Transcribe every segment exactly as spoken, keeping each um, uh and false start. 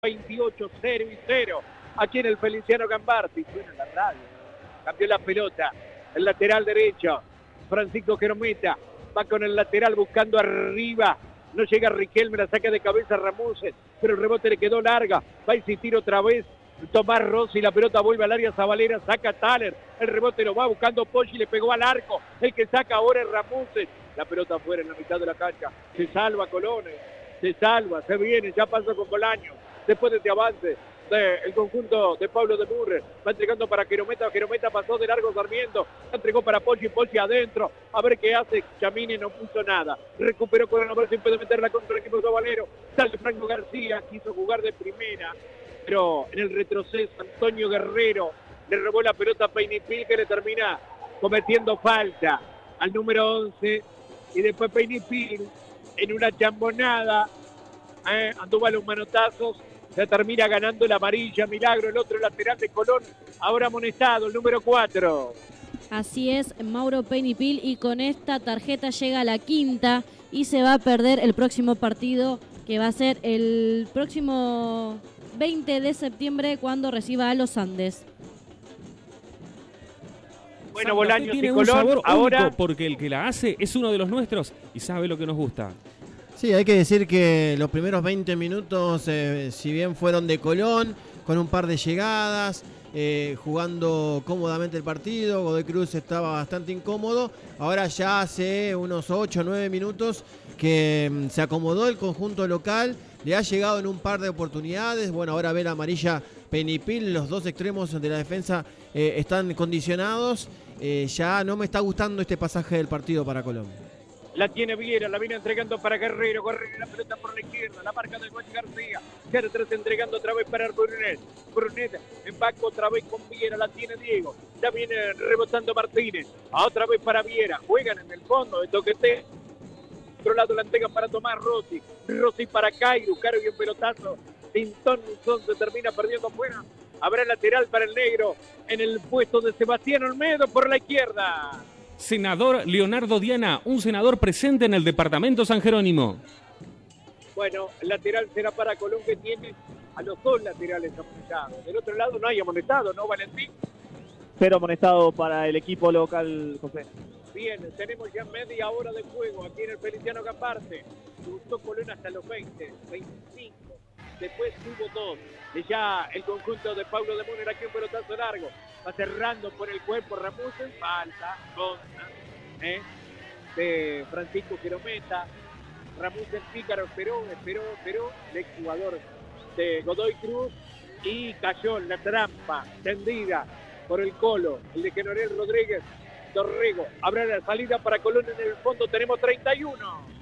veintiocho, cero y cero, aquí en el Feliciano Gambarti, suena la radio, cambió la pelota, el lateral derecho, Francisco Gerometa, va con el lateral buscando arriba, no llega Riquelme, la saca de cabeza Ramuses, pero el rebote le quedó larga, va a insistir otra vez, Tomás Rossi, la pelota vuelve al área Zabalera, saca Thaler, el rebote lo va buscando Poggi, le pegó al arco, el que saca ahora es Ramuses, la pelota afuera en la mitad de la cancha, se salva Colón, se salva, se viene, ya pasó con Bolaños, después de este avance del conjunto de Pablo de Murre, va entregando para Gerometa, Gerometa pasó de largo Sarmiento, entregó para Poggi, Poggi adentro, a ver qué hace, Chamini no puso nada, recuperó con el sin puede meterla contra el equipo sabalero, sale Franco García, quiso jugar de primera, pero en el retroceso Antonio Guerrero le robó la pelota a Peinipil, que le termina cometiendo falta al número once, y después Peinipil en una chambonada eh, anduvo a los manotazos, se termina ganando la amarilla, Milagro, el otro lateral de Colón, ahora amonestado, el número cuatro. Así es, Mauro Peinipil, y con esta tarjeta llega a la quinta y se va a perder el próximo partido, que va a ser el próximo veinte de septiembre, cuando reciba a los Andes. Bueno, Bolaños tiene y un Colón, sabor ahora único, porque el que la hace es uno de los nuestros y sabe lo que nos gusta. Sí, hay que decir que los primeros veinte minutos, eh, si bien fueron de Colón, con un par de llegadas, eh, jugando cómodamente el partido, Godoy Cruz estaba bastante incómodo, ahora ya hace unos ocho o nueve minutos que mm, se acomodó el conjunto local, le ha llegado en un par de oportunidades, bueno, ahora ve la amarilla Peinipil, los dos extremos de la defensa eh, están condicionados, eh, ya no me está gustando este pasaje del partido para Colón. la tiene Viera, la viene entregando para Guerrero, Guerrero la pelota por la izquierda, la marca de Guachi García, Gertrude entregando otra vez para Brunet, Brunet empaca otra vez con Viera, la tiene Diego, ya viene rebotando Martínez, otra vez para Viera, juegan en el fondo de toquete, otro lado la entregan para Tomás Rossi, Rossi para Cairo, Caro y un pelotazo, Tintón Nuzón se termina perdiendo afuera, habrá lateral para el negro, en el puesto de Sebastián Olmedo por la izquierda. Senador Leonardo Diana, un senador presente en el departamento San Jerónimo. Bueno, el lateral será para Colón, que tiene a los dos laterales amonestados. Del otro lado no hay amonestado, ¿no, Valentín? Cero amonestado para el equipo local, José. Bien, tenemos ya media hora de juego aquí en el Feliciano Gambarti. Gustó Colón hasta los veinte, veinticinco. Después tuvo dos. Y ya el conjunto de Pablo de Múnera, aquí un pelotazo largo. Va cerrando por el cuerpo Ramuses. Falta, contra, ¿eh? de Francisco Gerometa. Ramuses Pícaro esperó, esperó, esperó. El exjugador de Godoy Cruz. Y cayó en la trampa tendida por el Colo. El de Genorel Rodríguez Dorrego. Habrá la salida para Colón. En el fondo tenemos treinta y uno.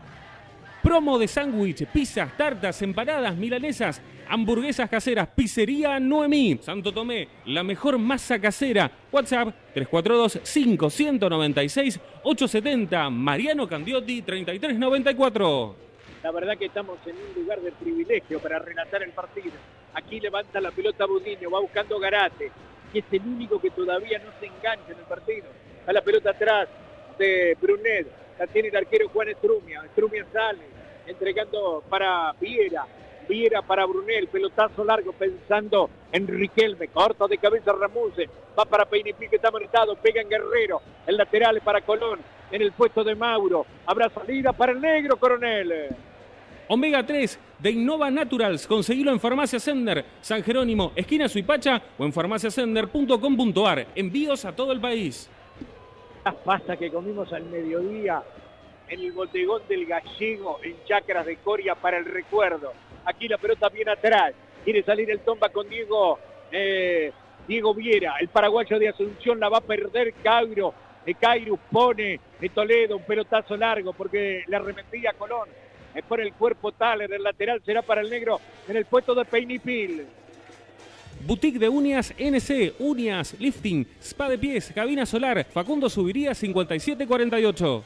Promo de sándwich, pizzas, tartas, empanadas, milanesas, hamburguesas caseras, pizzería Noemí, Santo Tomé, la mejor masa casera. WhatsApp tres cuatro dos, cinco nueve seis, ocho siete cero, Mariano Candiotti treinta y tres noventa y cuatro. La verdad que estamos en un lugar de privilegio para relatar el partido. Aquí levanta la pelota Budiño, va buscando Garate, que es el único que todavía no se engancha en el partido. A la pelota atrás de Brunet, la tiene el arquero Juan Estrumia, Estrumia sale, entregando para Viera, Viera para Brunel, pelotazo largo pensando en Riquelme, corta de cabeza Ramuses, va para Peinipil, que está amonestado, pega en Guerrero, el lateral para Colón, en el puesto de Mauro, habrá salida para el negro Coronel. Omega tres de Innova Naturals, conseguilo en Farmacia Sender, San Jerónimo, esquina Suipacha, o en farmacia sender punto com punto ar, envíos a todo el país. Las pastas que comimos al mediodía en el bodegón del Gallego, en Chacras de Coria, para el recuerdo. Aquí la pelota viene atrás, quiere salir el Tomba con Diego eh, Diego Viera, el paraguayo de Asunción, la va a perder Cairo, eh, Cairo pone de Toledo un pelotazo largo porque le arremetía a Colón, eh, por el cuerpo Thaler, el lateral será para el negro en el puesto de Peinipil. Boutique de uñas N C, uñas, lifting, spa de pies, cabina solar, Facundo Subiría cincuenta y siete cuarenta y ocho.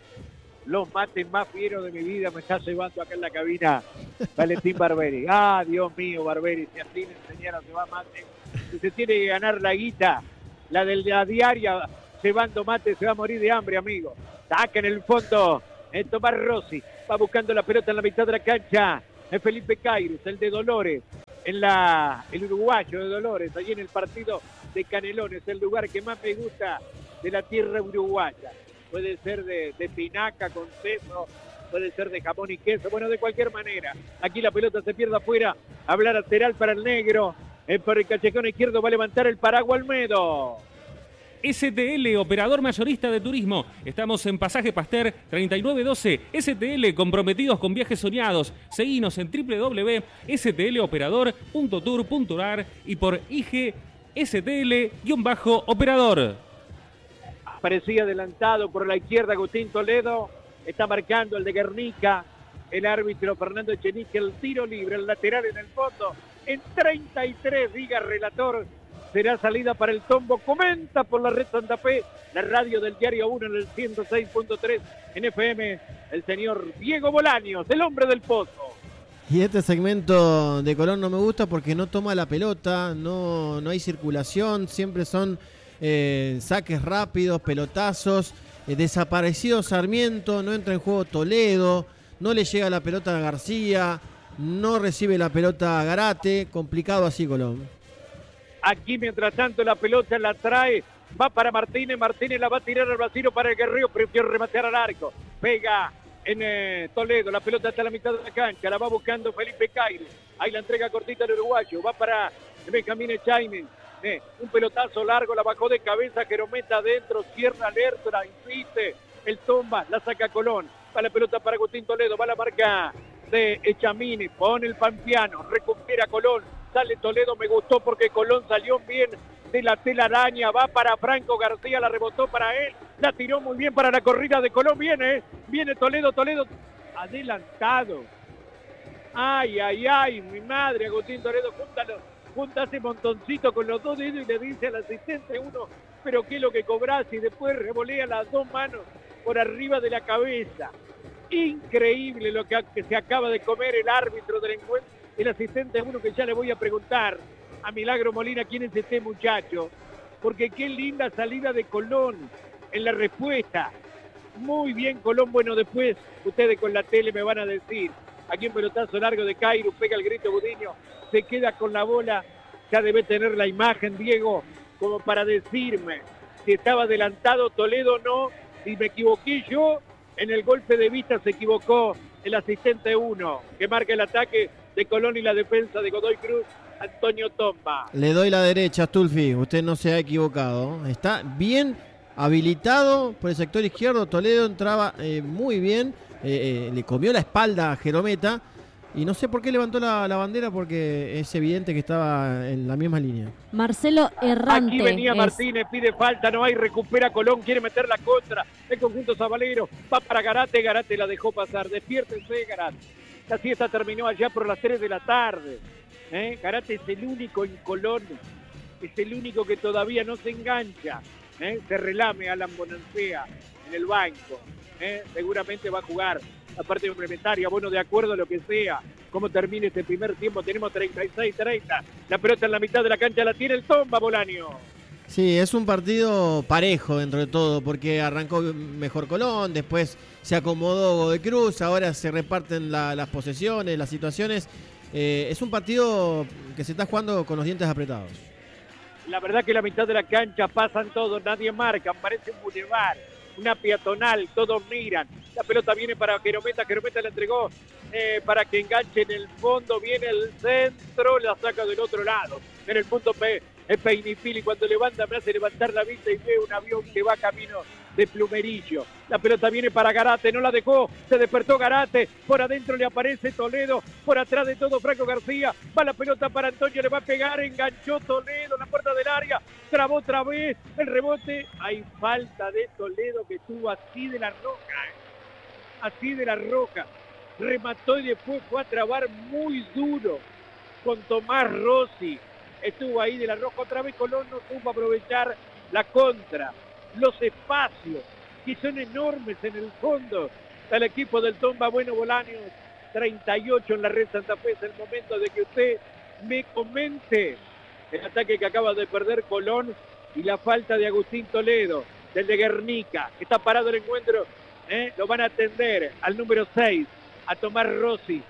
Los mates más fieros de mi vida me está llevando acá en la cabina Valentín Barberi. Ah, Dios mío, Barberi, si así le enseñaron se va mate. Si se tiene que ganar la guita, la de la diaria, llevando mate, se va a morir de hambre, amigo. Saca en el fondo, eh, Tomás Rossi, va buscando la pelota en la mitad de la cancha. Es Felipe Caires, el de Dolores, en la, el uruguayo de Dolores, allí en el partido de Canelones, el lugar que más me gusta de la tierra uruguaya. Puede ser de, de pinaca con queso, puede ser de jamón y queso, bueno, de cualquier manera. Aquí la pelota se pierde afuera, habla lateral para el negro, eh, por el cachecón izquierdo va a levantar el Paraguay Olmedo. S T L, operador mayorista de turismo. Estamos en Pasaje Pasteur treinta y nueve doce. S T L, comprometidos con viajes soñados. Seguinos en doble u doble u doble u punto s t l operador punto tour punto a r y por I G S T L-operador. Parecía adelantado por la izquierda Agustín Toledo. Está marcando el de Guernica. El árbitro Fernando Echenique, el tiro libre, el lateral en el fondo. En treinta y tres, diga relator. Será salida para el Tombo. Comenta por la Red Santa Fe, la radio del Diario uno en el ciento seis punto tres en F M, el señor Diego Bolaños, el hombre del Pozo. Y este segmento de Colón no me gusta porque no toma la pelota, no, no hay circulación, siempre son eh, saques rápidos, pelotazos, eh, desaparecido Sarmiento, no entra en juego Toledo, no le llega la pelota a García, no recibe la pelota a Garate, complicado así Colón. Aquí, mientras tanto, la pelota la trae, va para Martínez, Martínez la va a tirar al vacío para el Guerrero, prefiere rematear al arco, pega en eh, Toledo, la pelota está a la mitad de la cancha, la va buscando Felipe Caires, ahí la entrega cortita al uruguayo, va para Benjamín Echainen, eh, un pelotazo largo, la bajó de cabeza, Jerometa adentro, cierra alerta, insiste, el Tomba, la saca Colón, va la pelota para Agustín Toledo, va la marca de Echamini, pone el Pampiano, recupera Colón, sale Toledo, me gustó porque Colón salió bien de la telaraña, va para Franco García, la rebotó para él, la tiró muy bien para la corrida de Colón, viene, viene Toledo, Toledo, adelantado, ay, ay, ay, mi madre, Agustín Toledo, júntalo, junta ese montoncito con los dos dedos y le dice al asistente uno, pero qué es lo que cobras, y después revolea las dos manos por arriba de la cabeza. Increíble lo que, que se acaba de comer el árbitro del encuentro, el asistente uno, que ya le voy a preguntar a Milagro Molina quién es este muchacho, porque qué linda salida de Colón en la respuesta. Muy bien Colón, bueno, después ustedes con la tele me van a decir, aquí un pelotazo largo de Cairo, pega el grito Gudiño, se queda con la bola, ya debe tener la imagen Diego, como para decirme si estaba adelantado Toledo o no, si me equivoqué yo. En el golpe de vista se equivocó el asistente uno, que marca el ataque de Colón y la defensa de Godoy Cruz, Antonio Tomba. Le doy la derecha, Astulfi, usted no se ha equivocado. Está bien habilitado por el sector izquierdo, Toledo entraba eh, muy bien, eh, eh, le comió la espalda a Jerometa, y no sé por qué levantó la, la bandera, porque es evidente que estaba en la misma línea. Marcelo Errante. Aquí venía es. Martínez, pide falta, no hay, recupera Colón, quiere meter la contra, el conjunto Zabalero, va para Garate, Garate la dejó pasar, despiértense Garate. La siesta terminó allá por las tres de la tarde. ¿eh? Garate es el único en Colón, es el único que todavía no se engancha. ¿eh? Se relame Alan Bonancea en el banco. ¿eh? Seguramente va a jugar la parte complementaria, bueno, de acuerdo a lo que sea, cómo termine este primer tiempo, tenemos treinta y seis treinta, la pelota en la mitad de la cancha la tiene el Tomba, Bolaño. Sí, es un partido parejo dentro de todo, porque arrancó mejor Colón, después se acomodó Godoy Cruz, ahora se reparten la, las posesiones, las situaciones. Eh, es un partido que se está jugando con los dientes apretados. La verdad que la mitad de la cancha pasan todos, nadie marca, parece un bulevar, una peatonal, todos miran. La pelota viene para Jerometa, Jerometa la entregó eh, para que enganche en el fondo, viene el centro, la saca del otro lado, en el punto P, es Peinifili, cuando levanta me hace levantar la vista y ve un avión que va camino de Plumerillo. La pelota viene para Garate, no la dejó, se despertó Garate, por adentro le aparece Toledo, por atrás de todo Franco García, va la pelota para Antonio, le va a pegar, enganchó Toledo, la puerta del área, trabó otra vez, el rebote, hay falta de Toledo que estuvo así de la roja, ¿eh? así de la roja, remató y después fue a trabar muy duro con Tomás Rossi, estuvo ahí de la roja, otra vez Colón no supo aprovechar la contra, los espacios que son enormes en el fondo del equipo del Tomba. Bueno, Bolaños, treinta y ocho en la Red Santa Fe, es el momento de que usted me comente el ataque que acaba de perder Colón y la falta de Agustín Toledo, del de Guernica, está parado el encuentro, ¿eh? Lo van a atender al número seis, a Tomás Rossi,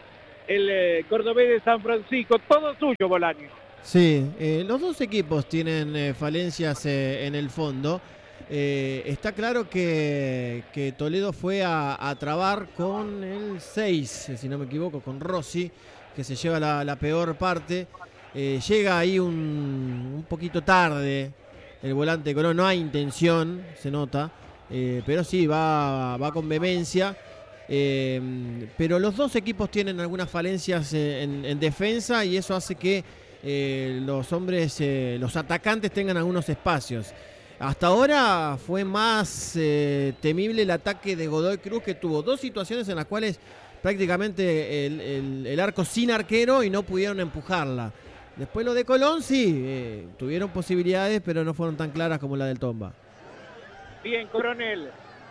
el eh, cordobés de San Francisco. Todo suyo, Bolaño. Sí, eh, los dos equipos tienen eh, falencias eh, en el fondo. Eh, está claro que, que Toledo fue a, a trabar con el seis, si no me equivoco, con Rossi, que se lleva la, la peor parte. Eh, llega ahí un, un poquito tarde el volante de Colón, no hay intención, se nota, eh, pero sí, va, va con vehemencia. Eh, pero los dos equipos tienen algunas falencias en, en defensa y eso hace que eh, los hombres, eh, los atacantes tengan algunos espacios. Hasta ahora fue más eh, temible el ataque de Godoy Cruz, que tuvo dos situaciones en las cuales prácticamente el, el, el arco sin arquero y no pudieron empujarla. Después lo de Colón sí, eh, tuvieron posibilidades, pero no fueron tan claras como la del Tomba. Bien, Coronel.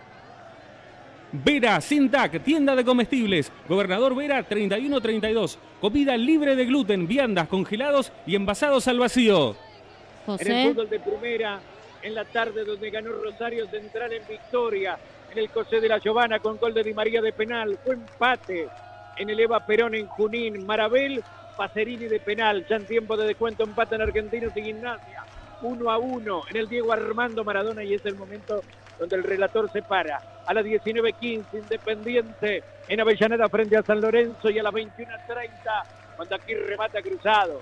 Vera, Sintac, tienda de comestibles. Gobernador Vera, treinta y uno treinta y dos. Comida libre de gluten, viandas, congelados y envasados al vacío. José. En el fútbol de primera, en la tarde donde ganó Rosario Central en victoria, en el José de la Giovana con gol de Di María de penal. Fue empate en el Eva Perón en Junín. Marabel, Pacerini de penal. Ya en tiempo de descuento empatan Argentinos y Gimnasia. Uno a uno en el Diego Armando Maradona y es el momento donde el relator se para. A las diecinueve quince, Independiente en Avellaneda frente a San Lorenzo, y a las veintiuno treinta, cuando aquí remata Cruzado.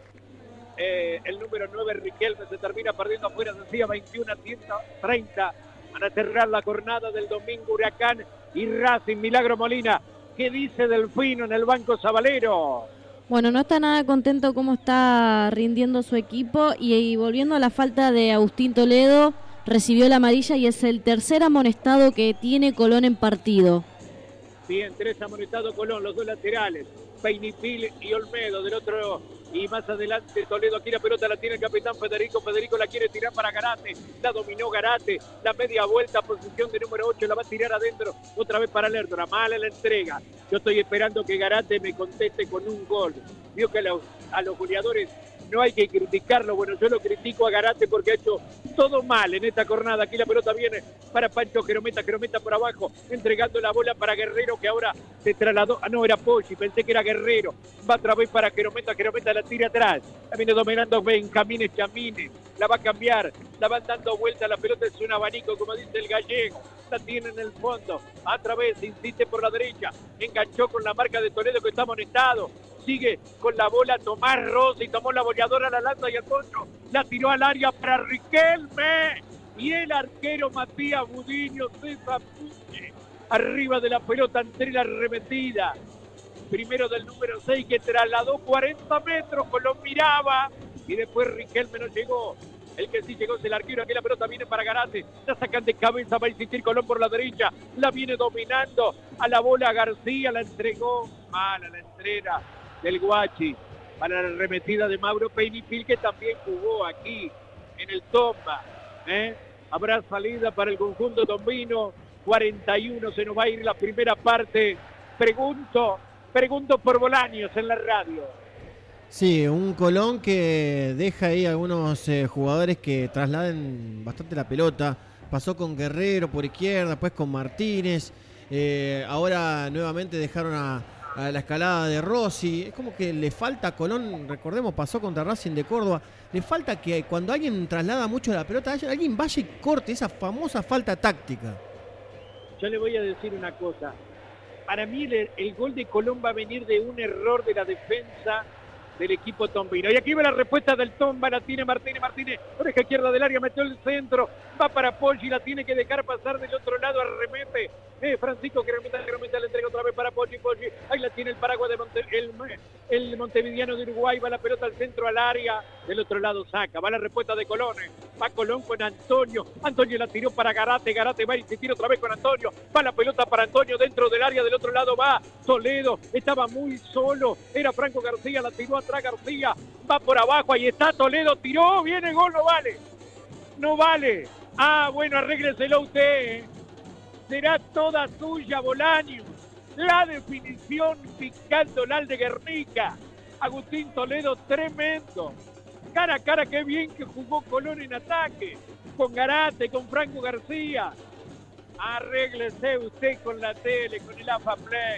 Eh, el número nueve, Riquelme, se termina perdiendo afuera, decía veintiuno treinta. Van a cerrar la jornada del domingo Huracán y Racing. Milagro Molina, ¿qué dice Delfino en el banco sabalero? Bueno, no está nada contento cómo está rindiendo su equipo y, y volviendo a la falta de Agustín Toledo, recibió la amarilla y es el tercer amonestado que tiene Colón en partido. Bien, tres amonestados Colón, los dos laterales, Peinipil y Olmedo, del otro, y más adelante Toledo. Aquí la pelota la tiene el capitán Federico, Federico la quiere tirar para Garate, la dominó Garate, la media vuelta, posición de número ocho, la va a tirar adentro, otra vez para Lertora, mala la entrega. Yo estoy esperando que Garate me conteste con un gol. Vio que a los, a los goleadores no hay que criticarlo. Bueno, yo lo critico a Garate porque ha hecho todo mal en esta jornada. Aquí la pelota viene para Pancho Jerometa, Jerometa por abajo, entregando la bola para Guerrero, que ahora se trasladó. Ah, no, era Poggi, pensé que era Guerrero. Va otra vez para Jerometa, Jerometa la tira atrás. La viene dominando Benjamín Chamines, la va a cambiar, la van dando vuelta, la pelota es un abanico, como dice el gallego. La tiene en el fondo, a través, insiste por la derecha, enganchó con la marca de Toledo que está amonestado. Sigue con la bola Tomás Rossi, tomó la boleadora, la lanza y el poncho, la tiró al área para Riquelme, y el arquero Matías Budiño se zapuche arriba de la pelota entre la arremetida, primero del número seis, que trasladó cuarenta metros, Colón miraba, y después Riquelme no llegó. El que sí llegó es el arquero. Aquí la pelota viene para Garate, la sacan de cabeza, va a insistir Colón por la derecha, la viene dominando a la bola García, la entregó mala la entrega del Guachi para la arremetida de Mauro Peinipil, que también jugó aquí en el Tomba. ¿eh? Habrá salida para el conjunto tombino. Cuarenta y uno, se nos va a ir la primera parte. Pregunto, pregunto por Bolaños en la radio. Sí, un Colón que deja ahí algunos eh, jugadores que trasladen bastante la pelota. Pasó con Guerrero por izquierda, después con Martínez. Eh, ahora nuevamente dejaron a, a la escalada de Rossi. Es como que le falta a Colón, recordemos, pasó contra Racing de Córdoba. Le falta que cuando alguien traslada mucho la pelota, alguien vaya y corte esa famosa falta táctica. Yo le voy a decir una cosa. Para mí el, el gol de Colón va a venir de un error de la defensa del equipo tombino. Y aquí va la respuesta del Tomba, la tiene Martínez, Martínez, oreja izquierda del área, metió el centro, va para Poggi, la tiene que dejar pasar del otro lado, arremete, eh, Francisco que remete, que remete, la entrega otra vez para Poggi, Poggi, ahí la tiene el paraguas de Monte, el, el montevideano de Uruguay, va la pelota al centro, al área, del otro lado saca, va la respuesta de Colón, eh. va Colón con Antonio, Antonio la tiró para Garate, Garate va a insistir otra vez con Antonio, va la pelota para Antonio dentro del área, del otro lado va Toledo, estaba muy solo, era Franco García, la tiró atrás García, va por abajo, ahí está Toledo, tiró, viene gol, no vale, no vale, ah bueno, arrégleselo usted, eh. será toda suya Bolaño, la definición picándola al de Guernica, Agustín Toledo tremendo, cara a cara, qué bien que jugó Colón en ataque, con Garate, con Franco García, arréglese usted con la tele, con el AFA Play,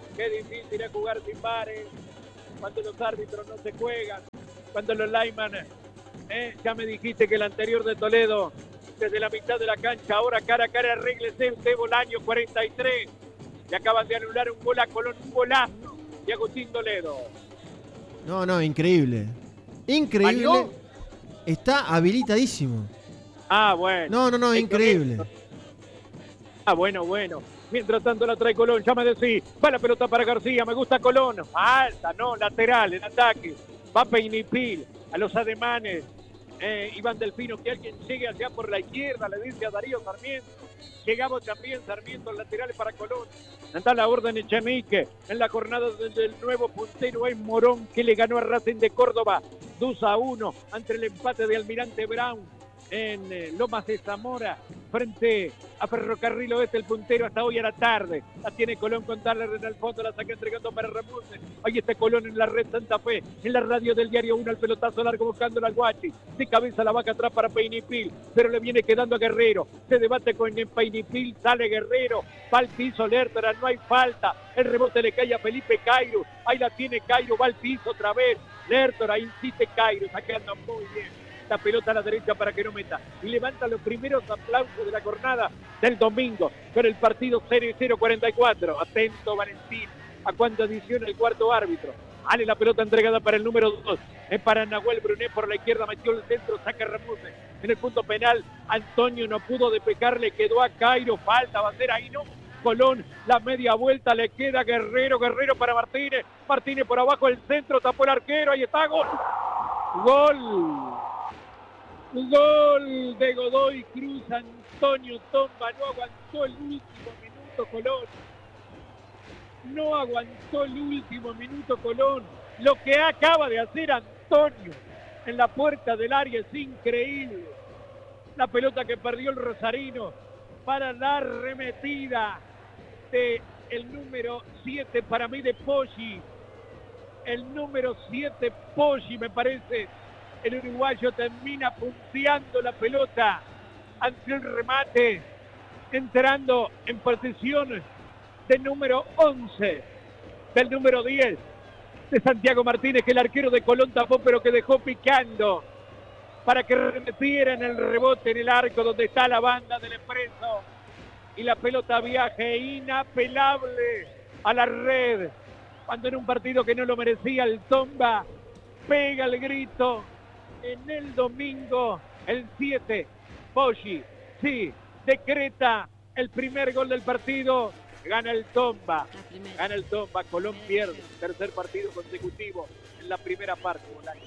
Qué difícil es jugar sin bares, cuando los árbitros no se juegan, cuando los linemen, eh, ya me dijiste que el anterior de Toledo, desde la mitad de la cancha, ahora cara a cara, arréglese usted, Bolaño, cuarenta y tres, le acaban de anular un gol a Colón, un golazo de Agustín Toledo. No, no, increíble. Increíble. ¿Valió? Está habilitadísimo. Ah, bueno. No, no, no, increíble. Ah, bueno, bueno. Mientras tanto la trae Colón, ya me decís, va la pelota para García, me gusta Colón. Alta, no, lateral, en ataque. Va Peinipil, a los ademanes. Eh, Iván Delfino, que alguien llegue allá por la izquierda, le dice a Darío Sarmiento. Llegamos también Sarmiento, laterales para Colón. Anda la orden Echenique. En la jornada del nuevo puntero es Morón, que le ganó a Racing de Córdoba dos a uno ante el empate de Almirante Brown en eh, Lomas de Zamora frente a Ferrocarril Oeste. El puntero hasta hoy a la tarde la tiene Colón con Darler en el fondo, la saca entregando para Ramuse. Ahí está Colón en la red Santa Fe, en la radio del diario uno, el pelotazo largo buscando al Guachi, de cabeza la vaca atrás para Peinipil, pero le viene quedando a Guerrero, se debate con Peinipil, sale Guerrero, va al piso Lertora, no hay falta, el rebote le cae a Felipe Cairo, ahí la tiene Cairo, va al piso otra vez, Lertora, insiste Cairo, sacando muy bien la pelota a la derecha para que no meta, y levanta los primeros aplausos de la jornada del domingo con el partido cero y cero cuarenta y cuatro. Atento Valentín a cuánto adiciona el cuarto árbitro. Ale la pelota entregada para el número dos, es para Nahuel Brunet por la izquierda, metió el centro, saca Ramuse en el punto penal. Antonio no pudo despejar, le quedó a Cairo, falta, va a ser ahí, no. Colón, la media vuelta, le queda Guerrero, Guerrero para Martínez, Martínez por abajo, el centro, tapó el arquero, ahí está, gol. Gol. Gol de Godoy Cruz. Antonio Tomba no aguantó el último minuto Colón. No aguantó el último minuto Colón. Lo que acaba de hacer Antonio en la puerta del área es increíble. La pelota que perdió el rosarino para la arremetida de el número siete para mí de Poggi. El número siete Poggi, me parece. El uruguayo termina punteando la pelota ante el remate, entrando en posesión del número once, del número diez, de Santiago Martínez, que el arquero de Colón tapó, pero que dejó picando para que remetiera en el rebote en el arco donde está la banda del Expreso. Y la pelota viaje inapelable a la red, cuando en un partido que no lo merecía el Tomba pega el grito. En el domingo, el siete, Poggi, sí, decreta el primer gol del partido, gana el Tomba, gana el Tomba, Colón pierde, tercer partido consecutivo en la primera parte.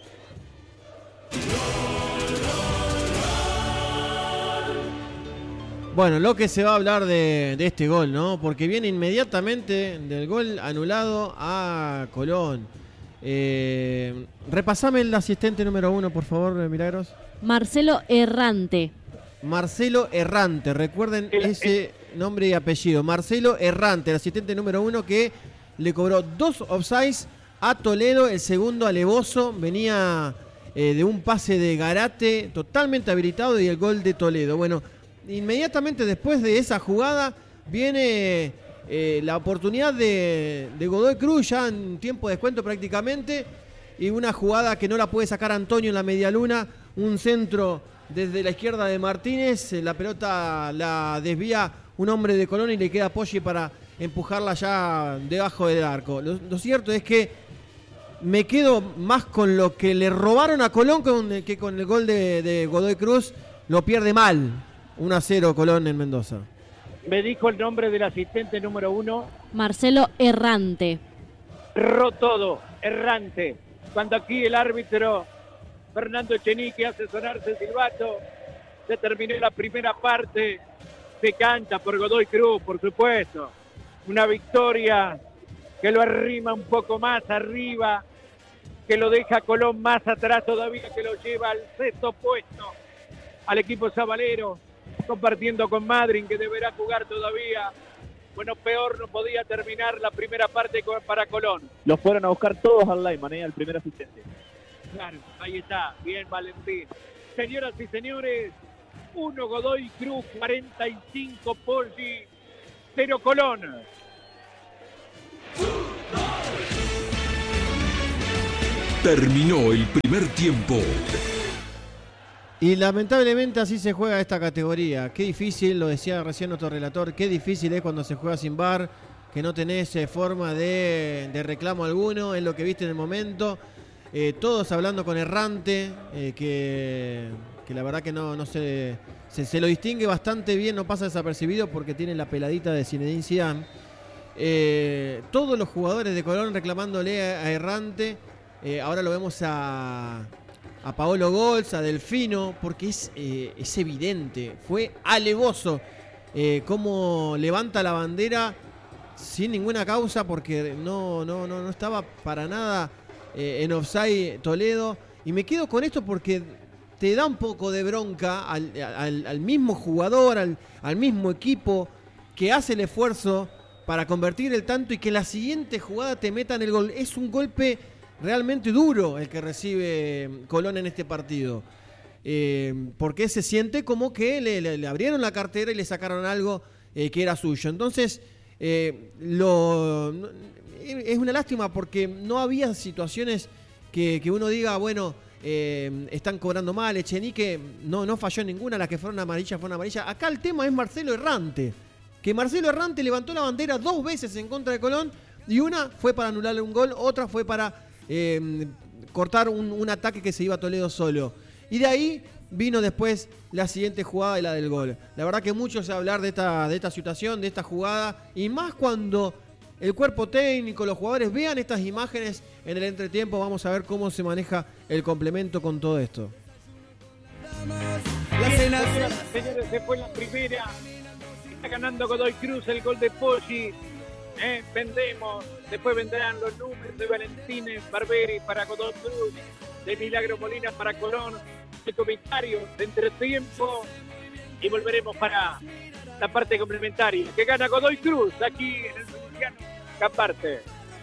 Bueno, lo que se va a hablar de, de este gol, ¿no? Porque viene inmediatamente del gol anulado a Colón. Eh, repasame el asistente número uno, por favor, Milagros. Marcelo Errante. Marcelo Errante, recuerden ese nombre y apellido. Marcelo Errante, el asistente número uno que le cobró dos offsides a Toledo, el segundo a Levoso, venía eh, de un pase de Garate totalmente habilitado y el gol de Toledo. Bueno, inmediatamente después de esa jugada viene eh, la oportunidad de, de Godoy Cruz ya en tiempo de descuento prácticamente, y una jugada que no la puede sacar Antonio en la medialuna, un centro desde la izquierda de Martínez, la pelota la desvía un hombre de Colón y le queda Poggi para empujarla ya debajo del arco. Lo, lo cierto es que me quedo más con lo que le robaron a Colón con, que con el gol de, de Godoy Cruz. Lo pierde mal, uno a cero Colón en Mendoza. Me dijo el nombre del asistente número uno. Marcelo Errante. Erró todo, errante. Cuando aquí el árbitro Fernando Echenique hace sonarse el silbato, se terminó la primera parte, se canta por Godoy Cruz, por supuesto. Una victoria que lo arrima un poco más arriba, que lo deja Colón más atrás todavía, que lo lleva al sexto puesto, al equipo sabalero, compartiendo con Madryn, que deberá jugar todavía. Bueno, peor no podía terminar la primera parte para Colón. Los fueron a buscar todos al lineman, ¿eh? Al primer asistente. Claro, ahí está, bien Valentín. Señoras y señores, uno Godoy Cruz, cuarenta y cinco Poggi, cero Colón. Terminó el primer tiempo. Y lamentablemente así se juega esta categoría. Qué difícil, lo decía recién nuestro relator, qué difícil es cuando se juega sin V A R, que no tenés eh, forma de, de reclamo alguno, es lo que viste en el momento. Eh, todos hablando con Errante, eh, que, que la verdad que no, no se, se, se lo distingue bastante bien, no pasa desapercibido porque tiene la peladita de Zinedine Zidane. Eh, todos los jugadores de Colón reclamándole a, a Errante. Eh, ahora lo vemos a, a Paolo Golz, a Delfino, porque es, eh, es evidente, fue alevoso eh, cómo levanta la bandera sin ninguna causa, porque no, no, no, no estaba para nada eh, en offside Toledo. Y me quedo con esto porque te da un poco de bronca al, al, al mismo jugador, al, al mismo equipo que hace el esfuerzo para convertir el tanto y que la siguiente jugada te metan el gol. Es un golpe realmente duro el que recibe Colón en este partido. Eh, porque se siente como que le, le, le abrieron la cartera y le sacaron algo eh, que era suyo. Entonces, eh, lo, es una lástima porque no había situaciones que, que uno diga, bueno, eh, están cobrando mal. Echenique no, no falló ninguna, las que fueron amarillas fueron amarillas. Acá el tema es Marcelo Errante, que Marcelo Errante levantó la bandera dos veces en contra de Colón y una fue para anularle un gol, otra fue para eh, cortar un, un ataque que se iba a Toledo solo. Y de ahí vino después la siguiente jugada y la del gol. La verdad que mucho se va a hablar de esta, de esta situación, de esta jugada, y más cuando el cuerpo técnico, los jugadores vean estas imágenes en el entretiempo. Vamos a ver cómo se maneja el complemento con todo esto. La cena, señores, se fue la primera. Está ganando Godoy Cruz el gol de Poggi. Eh, vendemos, después vendrán los números de Valentines Barberi para Godoy Cruz, de Milagro Molina para Colón, el comentario de entretiempo, y volveremos para la parte complementaria que gana Godoy Cruz aquí en el Feliciano Gambarte.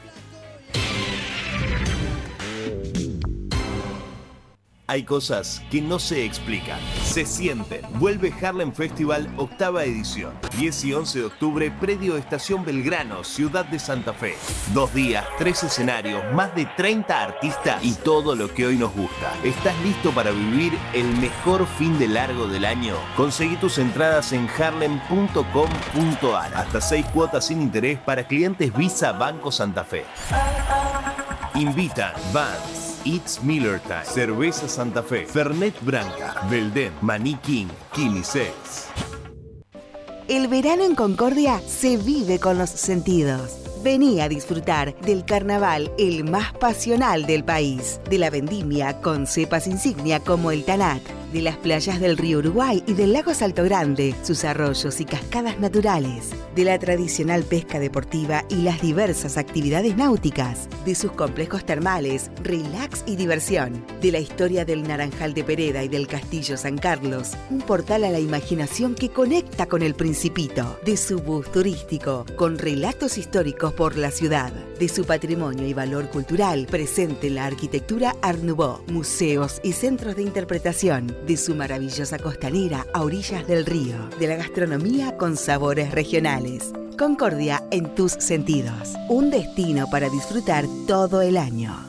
Hay cosas que no se explican, se sienten. Vuelve Harlem Festival, octava edición. diez y once de octubre, predio Estación Belgrano, Ciudad de Santa Fe. Dos días, tres escenarios, más de treinta artistas y todo lo que hoy nos gusta. ¿Estás listo para vivir el mejor fin de largo del año? Conseguí tus entradas en harlem punto com punto a r. Hasta seis cuotas sin interés para clientes Visa Banco Santa Fe. Invitan Vans, It's Miller Time, Cerveza Santa Fe, Fernet Branca, Belden, Maní King, Quimisex. El verano en Concordia se vive con los sentidos. Vení a disfrutar del carnaval el más pasional del país, de la vendimia con cepas insignia como el Tanat, de las playas del río Uruguay y del lago Salto Grande, sus arroyos y cascadas naturales, de la tradicional pesca deportiva y las diversas actividades náuticas, de sus complejos termales, relax y diversión, de la historia del Naranjal de Pereda y del Castillo San Carlos, un portal a la imaginación que conecta con el Principito, de su bus turístico, con relatos históricos por la ciudad, de su patrimonio y valor cultural presente en la arquitectura Art Nouveau, museos y centros de interpretación, de su maravillosa costanera a orillas del río, de la gastronomía con sabores regionales. Concordia en tus sentidos, un destino para disfrutar todo el año.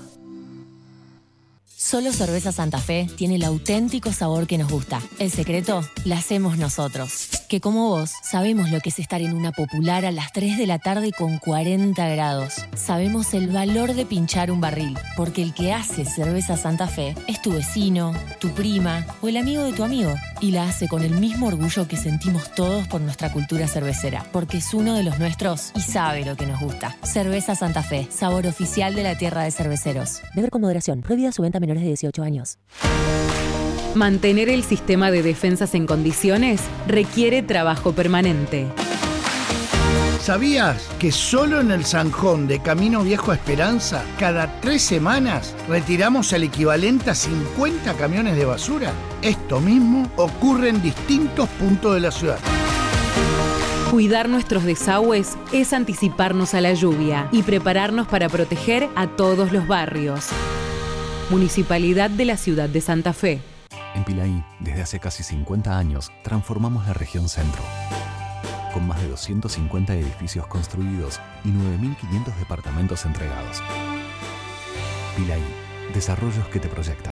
Solo Cerveza Santa Fe tiene el auténtico sabor que nos gusta. El secreto la hacemos nosotros, que como vos sabemos lo que es estar en una popular a las tres de la tarde con cuarenta grados. Sabemos el valor de pinchar un barril, porque el que hace Cerveza Santa Fe es tu vecino, tu prima o el amigo de tu amigo, y la hace con el mismo orgullo que sentimos todos por nuestra cultura cervecera, porque es uno de los nuestros y sabe lo que nos gusta. Cerveza Santa Fe, sabor oficial de la tierra de cerveceros. Beber con moderación. Prohibida su venta a menores de dieciocho años. Mantener el sistema de defensas en condiciones requiere trabajo permanente. ¿Sabías que solo en el Zanjón de Camino Viejo a Esperanza, cada tres semanas retiramos el equivalente a cincuenta camiones de basura? Esto mismo ocurre en distintos puntos de la ciudad. Cuidar nuestros desagües es anticiparnos a la lluvia y prepararnos para proteger a todos los barrios. Municipalidad de la Ciudad de Santa Fe. En Pilaí, desde hace casi cincuenta años, transformamos la región centro. Con más de doscientos cincuenta edificios construidos y nueve mil quinientos departamentos entregados. Pilaí, Desarrollos que te proyectan.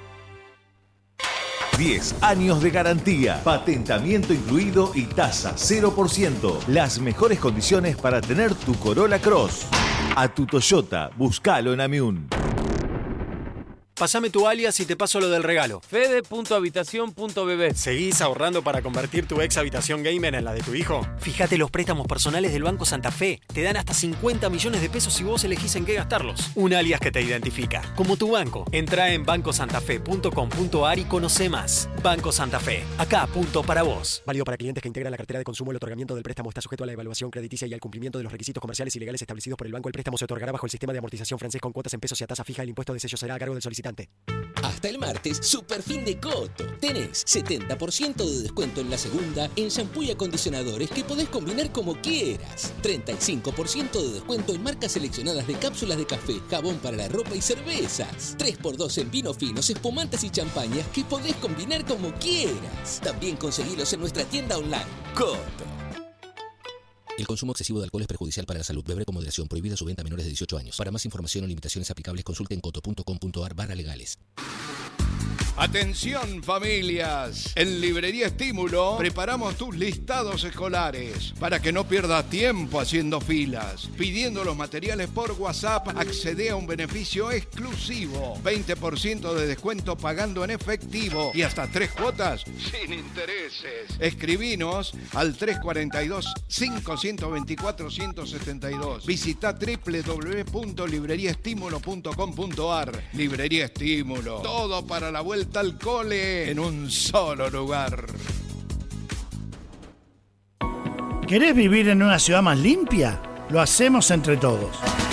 diez años de garantía, patentamiento incluido y tasa cero por ciento. Las mejores condiciones para tener tu Corolla Cross. A tu Toyota, búscalo en Amiún. Pásame tu alias y te paso lo del regalo. Fede punto habitación punto b b. ¿Seguís ahorrando para convertir tu ex habitación gamer en la de tu hijo? Fíjate los préstamos personales del Banco Santa Fe. Te dan hasta cincuenta millones de pesos si vos elegís en qué gastarlos. Un alias que te identifica, como tu banco. Entrá en banco santa fe punto com punto a r y conoce más. Banco Santa Fe. Acá, punto para vos. Válido para clientes que integran la cartera de consumo. El otorgamiento del préstamo está sujeto a la evaluación crediticia y al cumplimiento de los requisitos comerciales y legales establecidos por el banco. El préstamo se otorgará bajo el sistema de amortización francés con cuotas en pesos y a tasa fija. El impuesto de sello será a cargo del solicitante. Hasta el martes, super fin de Coto. Tenés setenta por ciento de descuento en la segunda en shampoo y acondicionadores que podés combinar como quieras. treinta y cinco por ciento de descuento en marcas seleccionadas de cápsulas de café, jabón para la ropa y cervezas. tres por dos en vinos finos, espumantes y champañas que podés combinar como quieras. También conseguilos en nuestra tienda online. Coto. El consumo excesivo de alcohol es perjudicial para la salud. Beber con moderación. Prohibida su venta a menores de dieciocho años. Para más información o limitaciones aplicables, consulte en coto punto com punto a r barra legales. Atención familias, en Librería Estímulo preparamos tus listados escolares para que no pierdas tiempo haciendo filas. Pidiendo los materiales por WhatsApp, accede a un beneficio exclusivo, veinte por ciento de descuento pagando en efectivo y hasta tres cuotas sin intereses. Escribinos al tres cuatro dos, cinco dos cuatro, uno siete dos. Visita doble u doble u doble u punto librería estímulo punto com punto a r. Librería Estímulo, todo para la vuelta al cole en un solo lugar. ¿Querés vivir en una ciudad más limpia? Lo hacemos entre todos.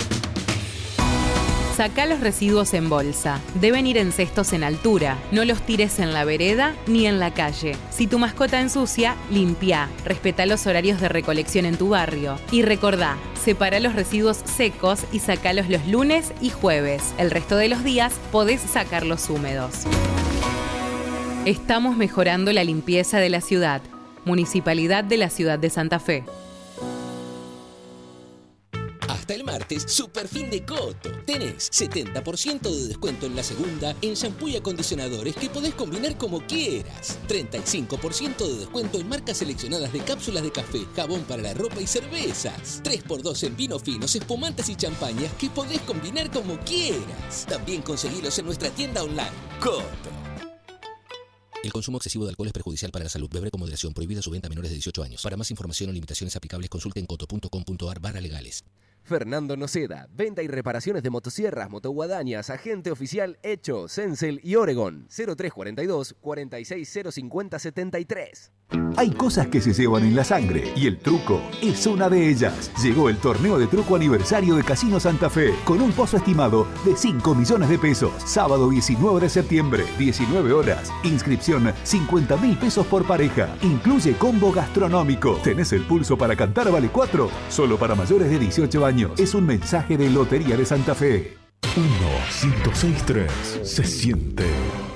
Sacá los residuos en bolsa. Deben ir en cestos en altura. No los tires en la vereda ni en la calle. Si tu mascota ensucia, limpia. Respetá los horarios de recolección en tu barrio. Y recordá, separa los residuos secos y sacalos los lunes y jueves. El resto de los días podés sacarlos húmedos. Estamos mejorando la limpieza de la ciudad. Municipalidad de la Ciudad de Santa Fe. Hasta el martes, super fin de Coto. Tenés setenta por ciento de descuento en la segunda en shampoo y acondicionadores que podés combinar como quieras. treinta y cinco por ciento de descuento en marcas seleccionadas de cápsulas de café, jabón para la ropa y cervezas. tres por dos en vinos finos, espumantes y champañas que podés combinar como quieras. También conseguilos en nuestra tienda online. Coto. El consumo excesivo de alcohol es perjudicial para la salud. Beber con moderación. Prohibida su venta a menores de dieciocho años. Para más información o limitaciones aplicables, consulte en coto punto com punto a r barra legales. Fernando Noceda, venta y reparaciones de motosierras, motoguadañas, agente oficial Hecho, Sensel y Oregon. cero tres cuarenta y dos, cuarenta y seis cero cincuenta setenta y tres. Hay cosas que se llevan en la sangre y el truco es una de ellas. Llegó el torneo de truco aniversario de Casino Santa Fe con un pozo estimado de cinco millones de pesos. Sábado diecinueve de septiembre, diecinueve horas. Inscripción cincuenta mil pesos por pareja. Incluye combo gastronómico. ¿Tenés el pulso para cantar vale cuatro? Solo para mayores de dieciocho años. Es un mensaje de Lotería de Santa Fe. uno, ciento seis punto tres. Se siente.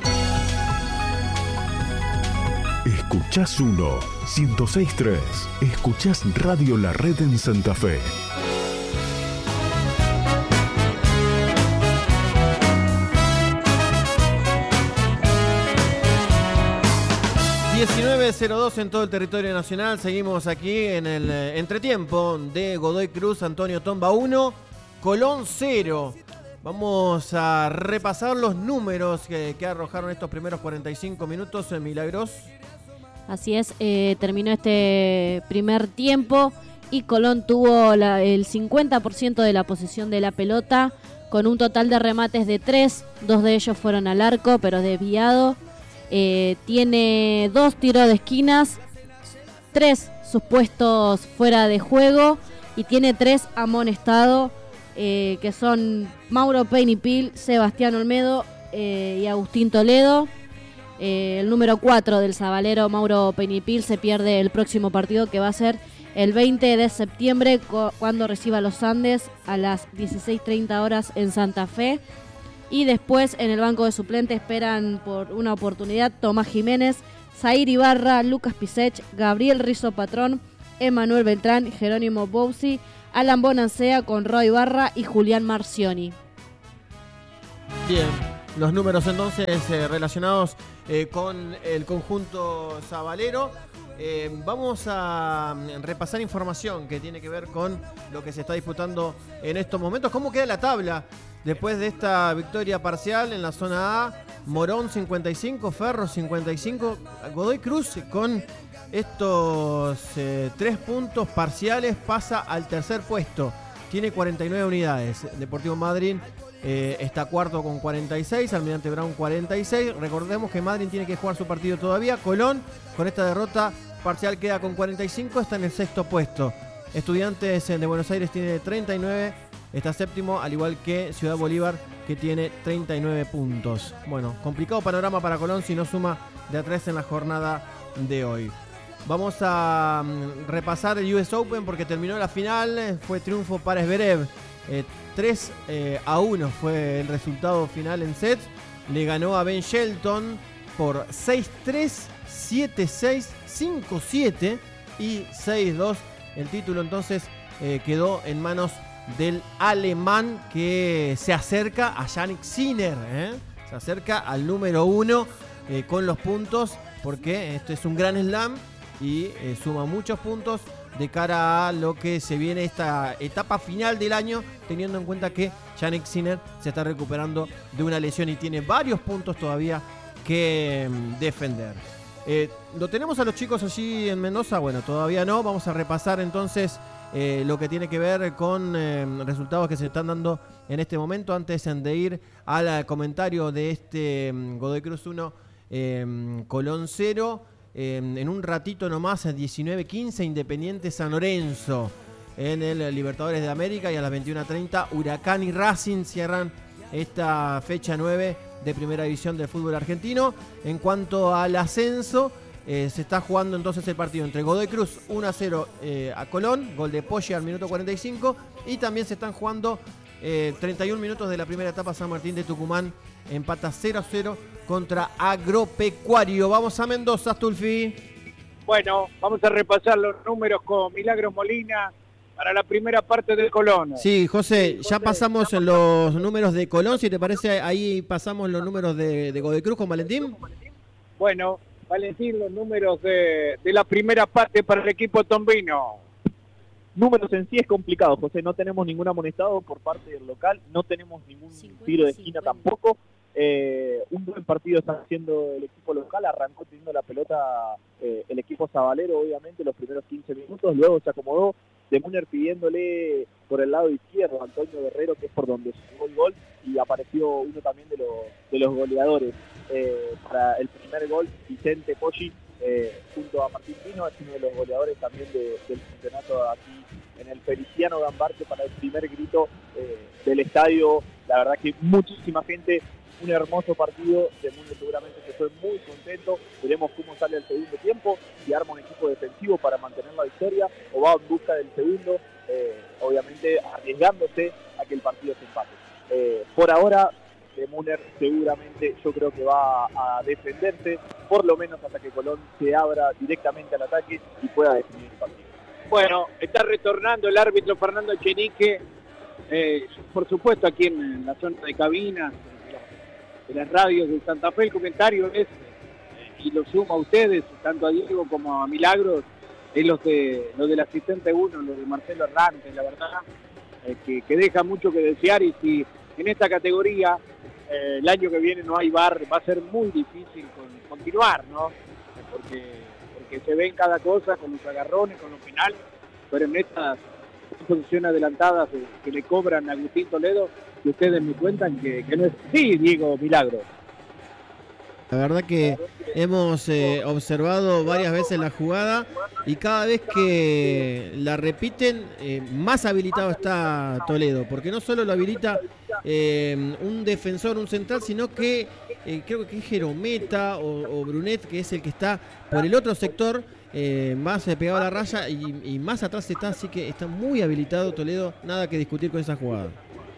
Escuchás uno, ciento seis punto tres. Escuchás Radio La Red en Santa Fe. diecinueve cero dos en todo el territorio nacional. Seguimos aquí en el eh, entretiempo de Godoy Cruz, Antonio Tomba uno, Colón cero. Vamos a repasar los números que, que arrojaron estos primeros cuarenta y cinco minutos en Milagros. Así es, eh, terminó este primer tiempo y Colón tuvo la, el cincuenta por ciento de la posesión de la pelota con un total de remates de tres, dos de ellos fueron al arco pero desviado. Eh, tiene dos tiros de esquinas, tres supuestos fuera de juego y tiene tres amonestados, eh, que son Mauro Peinipil, Sebastián Olmedo eh, y Agustín Toledo. Eh, el número cuatro del sabalero Mauro Peinipil se pierde el próximo partido, que va a ser el veinte de septiembre, cu- cuando reciba a los Andes a las dieciséis treinta horas en Santa Fe. Y después en el banco de suplentes esperan por una oportunidad Tomás Jiménez, Zair Ibarra, Lucas Pisech, Gabriel Rizzo Patrón, Emanuel Beltrán, Jerónimo Bouzi, Alan Bonancea, Conrado Ibarra y Julián Marcioni. Bien, los números entonces eh, relacionados eh, con el conjunto sabalero. Eh, vamos a mm, repasar información que tiene que ver con lo que se está disputando en estos momentos. ¿Cómo queda la tabla después de esta victoria parcial en la zona A? Morón cincuenta y cinco, Ferro cincuenta y cinco, Godoy Cruz con estos eh, tres puntos parciales pasa al tercer puesto. Tiene cuarenta y nueve unidades. Deportivo Madryn eh, está cuarto con cuarenta y seis, Almirante Brown cuarenta y seis. Recordemos que Madryn tiene que jugar su partido todavía. Colón, con esta derrota parcial, queda con cuarenta y cinco, está en el sexto puesto. Estudiantes de Buenos Aires tiene treinta y nueve, está séptimo, al igual que Ciudad Bolívar, que tiene treinta y nueve puntos. Bueno, complicado panorama para Colón si no suma de a tres en la jornada de hoy. Vamos a um, repasar el U S Open porque terminó la final, fue triunfo para Zverev. Eh, tres a uno fue el resultado final en sets. Le ganó a Ben Shelton por seis tres, siete seis, cinco siete y seis dos. El título entonces eh, quedó en manos del alemán que se acerca a Jannik Sinner. ¿eh? Se acerca al número uno eh, con los puntos porque esto es un gran slam y eh, suma muchos puntos de cara a lo que se viene esta etapa final del año, teniendo en cuenta que Jannik Sinner se está recuperando de una lesión y tiene varios puntos todavía que um, defender. Eh, ¿Lo tenemos a los chicos allí en Mendoza? Bueno, todavía no. Vamos a repasar entonces eh, lo que tiene que ver con eh, resultados que se están dando en este momento, antes de ir al comentario de este um, Godoy Cruz uno, eh, Colón cero. Eh, en un ratito nomás, a diecinueve quince, Independiente San Lorenzo en el Libertadores de América, y a las veintiuno treinta Huracán y Racing cierran esta fecha nueve de Primera División del fútbol argentino. En cuanto al ascenso, eh, se está jugando entonces el partido entre Godoy Cruz uno a cero eh, a Colón, gol de Poggi al minuto cuarenta y cinco, y también se están jugando eh, treinta y un minutos de la primera etapa. San Martín de Tucumán empata cero a cero contra Agropecuario. Vamos a Mendoza, Astulfi. Bueno, vamos a repasar los números con Milagros Molina para la primera parte del Colón. Sí, José, ya pasamos los números de Colón, si te parece, ahí pasamos los números de, de Godoy Cruz con Valentín. Bueno, Valentín, los números de, de la primera parte para el equipo tombino. Números en sí es complicado, José, no tenemos ningún amonestado por parte del local, no tenemos ningún tiro de esquina tampoco. Eh, un buen partido está haciendo el equipo local, arrancó teniendo la pelota eh, el equipo sabalero, obviamente, los primeros quince minutos, luego se acomodó de Müller pidiéndole por el lado izquierdo a Antonio Guerrero, que es por donde llegó el gol, y apareció uno también de, los de los goleadores. Eh, para el primer gol, Vicente Poggi, eh, junto a Martín Pino, es uno de los goleadores también de, del campeonato aquí en el Feliciano Gambarte, para el primer grito eh, del estadio. La verdad que muchísima gente. Un hermoso partido, de Mundo seguramente se fue muy contento. Veremos cómo sale el segundo tiempo, si arma un equipo defensivo para mantener la victoria o va en busca del segundo, eh, obviamente arriesgándose a que el partido se empate. Eh, por ahora, de Müller seguramente yo creo que va a defenderse, por lo menos hasta que Colón se abra directamente al ataque y pueda definir el partido. Bueno, está retornando el árbitro Fernando Echenique, eh, por supuesto aquí en la zona de cabinas, de las radios de Santa Fe. El comentario es, y lo sumo a ustedes, tanto a Diego como a Milagros, es los de los del asistente uno, los de Marcelo Hernández, la verdad, eh, que, que deja mucho que desear, y si en esta categoría eh, el año que viene no hay V A R, va a ser muy difícil con, continuar, ¿no? Porque, porque se ven cada cosa con los agarrones, con los penales, pero en estas posiciones adelantadas que, que le cobran a Agustín Toledo, que ustedes me cuentan que, que no es así, Diego Milagro. La verdad que hemos eh, observado varias veces la jugada y cada vez que la repiten, eh, más habilitado está Toledo, porque no solo lo habilita eh, un defensor, un central, sino que eh, creo que es Jerometa o, o Brunet, que es el que está por el otro sector, eh, más pegado a la raya y, y más atrás está, así que está muy habilitado Toledo, nada que discutir con esa jugada.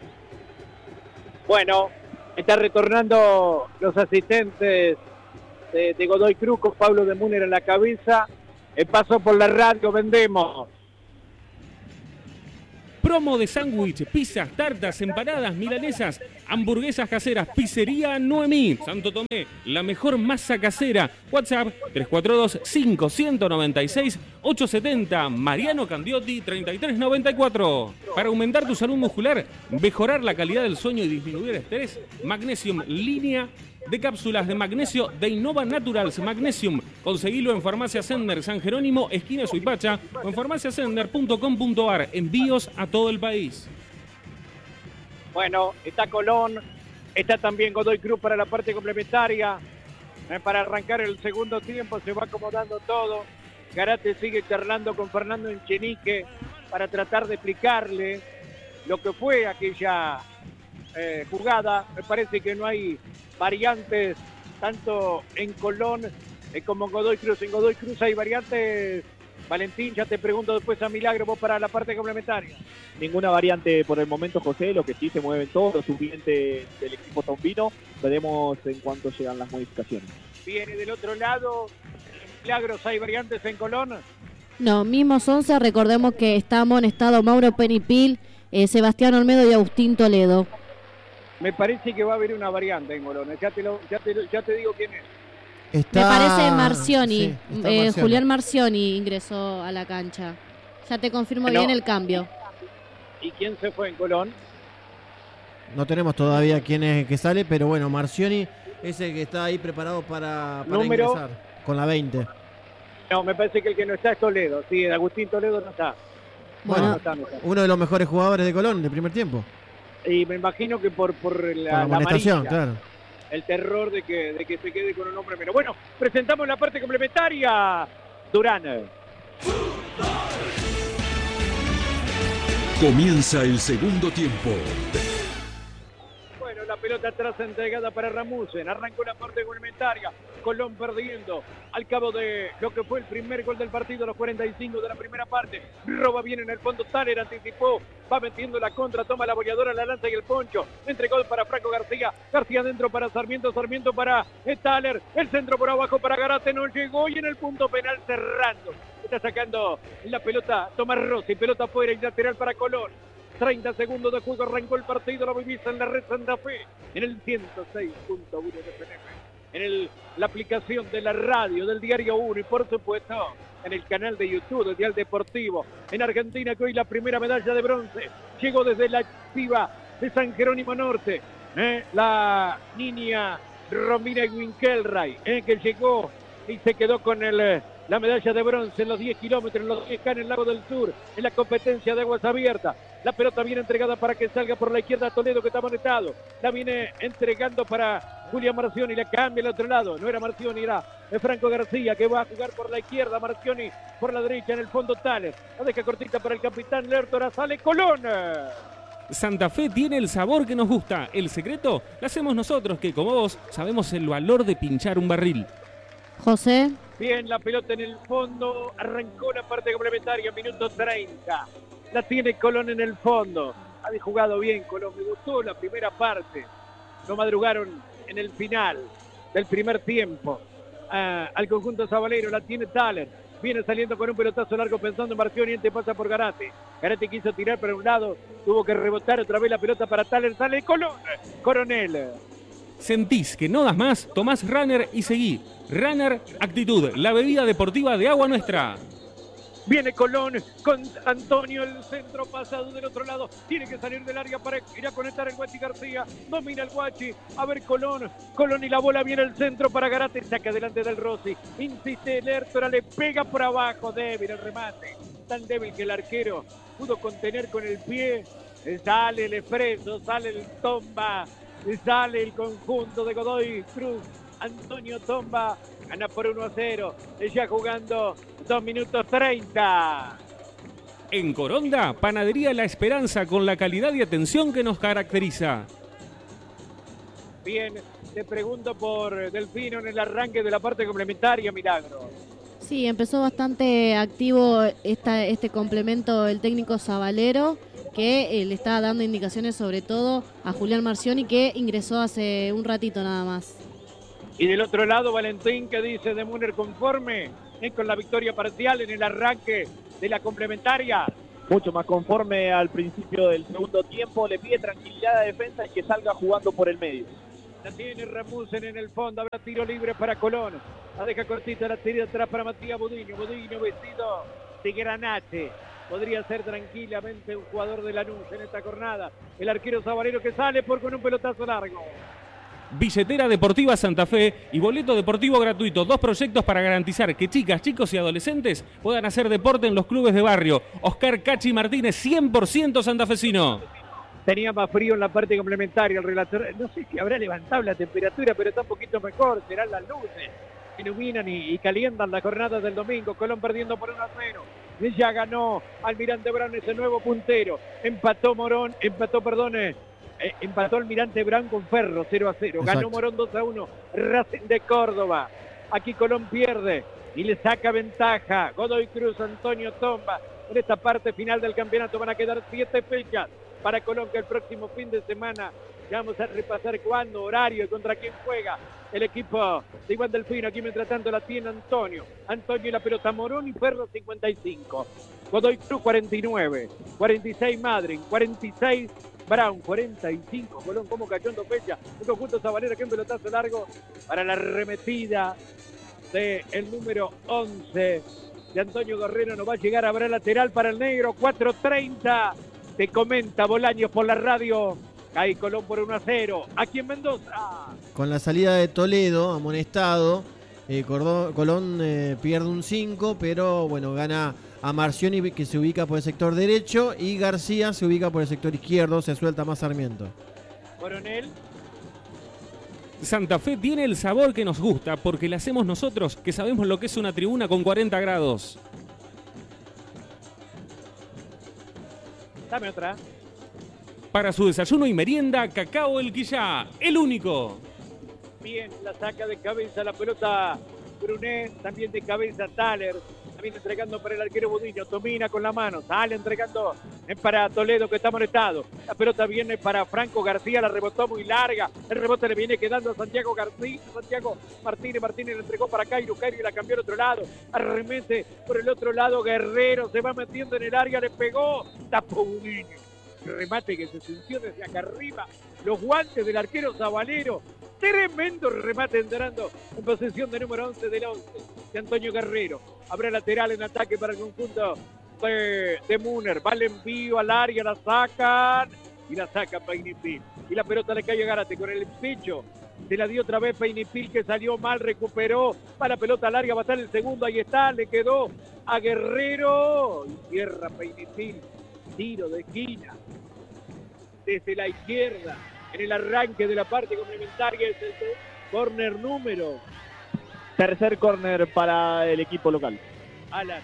Bueno, está retornando los asistentes de, de Godoy Cruz con Pablo de Müller en la cabeza. El paso por la radio, vendemos. Promo de sándwich, pizzas, tartas, empanadas, milanesas, Hamburguesas caseras, Pizzería Noemí. Santo Tomé, la mejor masa casera. WhatsApp tres cuatro dos, cinco nueve seis, ocho siete cero. Mariano Candiotti treinta y tres noventa y cuatro. Para aumentar tu salud muscular, mejorar la calidad del sueño y disminuir el estrés, Magnesium Línea de cápsulas de magnesio de Innova Naturals Magnesium. Conseguilo en Farmacia Sender San Jerónimo, esquina Suipacha, o en farmacia sender punto com punto ar. Envíos a todo el país. Bueno, está Colón, está también Godoy Cruz para la parte complementaria. Eh, para arrancar el segundo tiempo se va acomodando todo. Garate sigue charlando con Fernando Echenique para tratar de explicarle lo que fue aquella eh, jugada. Me parece que no hay variantes tanto en Colón eh, como en Godoy Cruz. En Godoy Cruz hay variantes. Valentín, ya te pregunto después a Milagro, vos para la parte complementaria. Ninguna variante por el momento, José, lo que sí se mueven todos los suplentes del equipo tombino. Veremos en cuánto llegan las modificaciones. Viene del otro lado, Milagros, ¿hay variantes en Colón? No, mismos once, recordemos que está amonestado Mauro Penipil, eh, Sebastián Olmedo y Agustín Toledo. Me parece que va a haber una variante en Colón, ya te, lo, ya te, ya te digo quién es. Está... Me parece Marcioni, sí, eh, Marcioni. Julián Marcioni ingresó a la cancha. Ya te confirmo no. bien el cambio. ¿Y quién se fue en Colón? No tenemos todavía quién es el que sale, pero bueno, Marcioni es el que está ahí preparado para, para Número... ingresar con la veinte. No, me parece que el que no está es Toledo. Sí, Agustín Toledo no está. Bueno, no está, no está. Uno de los mejores jugadores de Colón del primer tiempo. Y me imagino que por, por la, por la la amonestación, amarilla, claro. El terror de que, de que se quede con un hombre menos. Bueno, presentamos la parte complementaria. Durán. Comienza el segundo tiempo. Bueno, la pelota atrás entregada para Ramusen. Arrancó la parte complementaria. Colón perdiendo al cabo de lo que fue el primer gol del partido, los cuarenta y cinco de la primera parte. Roba bien en el fondo, Taller anticipó, va metiendo la contra, toma la bolladora, la lanza y el poncho. Entregó para Franco García, García adentro para Sarmiento, Sarmiento para Taller, el centro por abajo para Garate, no llegó y en el punto penal cerrando. Está sacando la pelota Tomás Rossi, pelota afuera y lateral para Colón. treinta segundos de juego, arrancó el partido, lo vivís en la red Santa Fe, en el ciento seis punto uno de F M, en el, la aplicación de la radio del Diario uno y por supuesto en el canal de YouTube del Dial Deportivo. En Argentina, que hoy la primera medalla de bronce llegó desde la activa de San Jerónimo Norte, eh, la niña Romina Winkelray, eh, que llegó y se quedó con el... Eh, la medalla de bronce en los diez kilómetros, en los diez K en el Lago del Sur, en la competencia de aguas abiertas. La pelota viene entregada para que salga por la izquierda Toledo, que está amonestado. La viene entregando para Julián Marcioni, la cambia al otro lado. No era Marcioni, era Franco García, que va a jugar por la izquierda. Marcioni por la derecha, en el fondo Tales. La deja cortita para el capitán Lertora, sale Colón. Santa Fe tiene el sabor que nos gusta. El secreto lo hacemos nosotros, que como vos sabemos el valor de pinchar un barril. José. Bien, la pelota en el fondo, arrancó la parte complementaria, minuto treinta. La tiene Colón en el fondo. Había jugado bien Colón, me gustó la primera parte. No madrugaron en el final del primer tiempo. Ah, al conjunto sabalero, la tiene Thaler. Viene saliendo con un pelotazo largo pensando en Marcioni, y pasa por Garate. Garate quiso tirar para un lado, tuvo que rebotar otra vez la pelota para Thaler. Sale Colón, Coronel. ¿Sentís que no das más? Tomás Runner y seguí. Runner Actitud, la bebida deportiva de Agua Nuestra. Viene Colón con Antonio, el centro pasado del otro lado. Tiene que salir del área para ir a conectar el Guachi García. Domina el Guachi. A ver Colón. Colón y la bola viene el centro para Garate. Saca delante del Rossi. Insiste Lertora, le pega por abajo. Débil el remate. Tan débil que el arquero pudo contener con el pie. Sale el Espresso, sale el Tomba. Sale el conjunto de Godoy Cruz. Antonio Tomba gana por uno a cero. Ya jugando dos minutos treinta. En Coronda, Panadería La Esperanza, con la calidad y atención que nos caracteriza. Bien, te pregunto por Delfino en el arranque de la parte complementaria, Milagro. Sí, empezó bastante activo esta, este complemento el técnico Sabalero, que eh, le está dando indicaciones sobre todo a Julián Marcioni, que ingresó hace un ratito nada más. Y del otro lado, Valentín, que dice de Müller conforme eh, con la victoria parcial en el arranque de la complementaria. mucho más conforme al principio del segundo tiempo. Le pide tranquilidad a la defensa y que salga jugando por el medio. La tiene Ramusen en el fondo, habrá tiro libre para Colón. La deja cortita, la tira atrás para Matías Budiño. Budiño vestido de granate. Podría ser tranquilamente un jugador de Lanús en esta jornada. El arquero Sabalero que sale por con un pelotazo largo. Billetera Deportiva Santa Fe y boleto deportivo gratuito. Dos proyectos para garantizar que chicas, chicos y adolescentes puedan hacer deporte en los clubes de barrio. Oscar Cachi Martínez, cien por ciento santafesino. Tenía más frío en la parte complementaria el relator. No sé si habrá levantado la temperatura, pero está un poquito mejor. Serán las luces. Iluminan y, y calientan la jornada del domingo. Colón perdiendo por uno a cero. Ya ganó Almirante Brown, ese nuevo puntero. Empató Morón, empató, perdón, eh, empató Almirante Brown con Ferro, cero a cero. Exacto. Ganó Morón dos a uno. Racing de Córdoba. Aquí Colón pierde y le saca ventaja. Godoy Cruz, Antonio Tomba. En esta parte final del campeonato van a quedar siete fechas para Colón, que el próximo fin de semana ya vamos a repasar cuándo, horario y contra quién juega el equipo de Iván Delfino. Aquí mientras tanto la tiene Antonio. Antonio y la pelota, Morón y Ferro cincuenta y cinco. Godoy Cruz cuarenta y nueve. cuarenta y seis Madryn. cuarenta y seis Brown. cuarenta y cinco Colón. Como cayó en dos fechas. Un conjunto Sabalero que un pelotazo largo para la arremetida del número once de Antonio Guerrero. No va a llegar, habrá lateral para el negro. cuatro treinta. Te comenta Bolaños por la radio. Cae Colón por uno a cero. Aquí en Mendoza. Con la salida de Toledo, amonestado, eh, Cordó, Colón eh, pierde un cinco, pero bueno, gana a Marcioni, que se ubica por el sector derecho, y García se ubica por el sector izquierdo, se suelta más Sarmiento. Coronel. Santa Fe tiene el sabor que nos gusta, porque le hacemos nosotros, que sabemos lo que es una tribuna con cuarenta grados. Dame otra. Para su desayuno y merienda, Cacao El Quillá, el único. Bien, la saca de cabeza la pelota Brunet, también de cabeza Thaler, también entregando para el arquero Budiño. Tomina con la mano, sale entregando para Toledo, que está molestado. La pelota viene para Franco García, la rebotó muy larga. El rebote le viene quedando a Santiago García, Santiago Martínez, Martínez le entregó para Cairo, Cairo la cambió al otro lado. Arremete por el otro lado, Guerrero se va metiendo en el área, le pegó, tapó Budiño. Remate que se sintió desde acá arriba, los guantes del arquero Sabalero. Tremendo remate entrando en posesión de número once del once de Antonio Guerrero. Habrá lateral en ataque para el conjunto de, de Muner. Va el envío al área, la sacan y la saca Peinipil. Y la pelota le cae a Gárate con el pecho. Se la dio otra vez Peinipil, que salió mal, recuperó. Va la pelota al área, va a estar el segundo, ahí está, le quedó a Guerrero. Y cierra Peinipil. Tiro de esquina desde la izquierda en el arranque de la parte complementaria. Es el córner número tercer córner para el equipo local. Alan.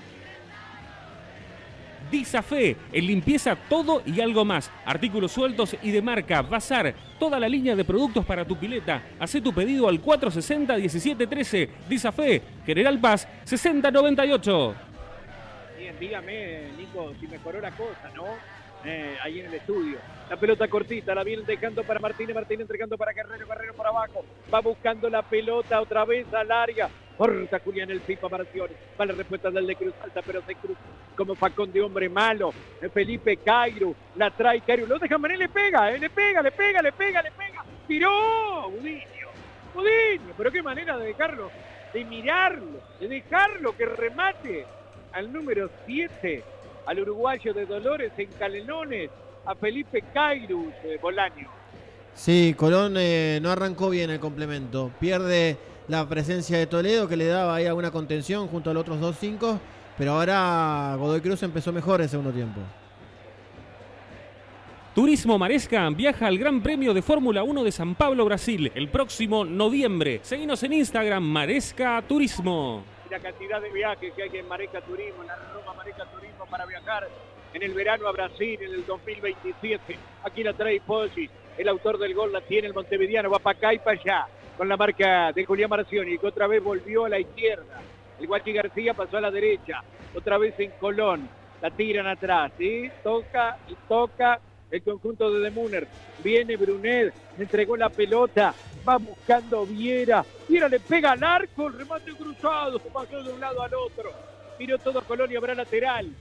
Disafe, en limpieza todo y algo más. Artículos sueltos y de marca. Bazar, toda la línea de productos para tu pileta. Hacé tu pedido al cuatro sesenta, diecisiete trece. Disafe, General Paz, sesenta noventa y ocho. Bien, dígame, Nico, si mejoró la cosa, ¿no? Eh, ahí en el estudio. La pelota cortita, la viene dejando para Martínez, Martínez entregando para Guerrero, Guerrero por abajo. Va buscando la pelota otra vez al área. Corta Julián el Pipa Marcioni. Va la respuesta del de Cruz, alta, pero de Cruz como facón de hombre malo. Felipe Cairo, la trae Cairo. Lo deja Mané, le pega, eh, le pega, le pega, le pega, le pega. Tiró, Budiño, Budiño. Pero qué manera de dejarlo, de mirarlo, de dejarlo que remate al número siete, al uruguayo de Dolores en Canelones, a Felipe Cairus, eh, Bolaño. Sí, Colón eh, no arrancó bien el complemento. Pierde la presencia de Toledo, que le daba ahí alguna contención junto a los otros dos cinco, pero ahora Godoy Cruz empezó mejor en segundo tiempo. Turismo Maresca viaja al Gran Premio de Fórmula uno de San Pablo, Brasil, el próximo noviembre. Seguinos en Instagram, Maresca Turismo. La cantidad de viajes que hay en Maresca Turismo, en la Roma Maresca Turismo, para viajar en el verano a Brasil en el dos mil veintisiete. Aquí la trae Poggi, el autor del gol la tiene el montevideano, va para acá y para allá, con la marca de Julián Marcioni, que otra vez volvió a la izquierda. El Guachi García pasó a la derecha, otra vez en Colón, la tiran atrás, ¿sí? Toca y toca el conjunto de Demuner. Viene Brunet, le entregó la pelota, va buscando Viera. Viera le pega al arco, el remate cruzado, pasó de un lado al otro. Miró todo Colón y habrá lateral.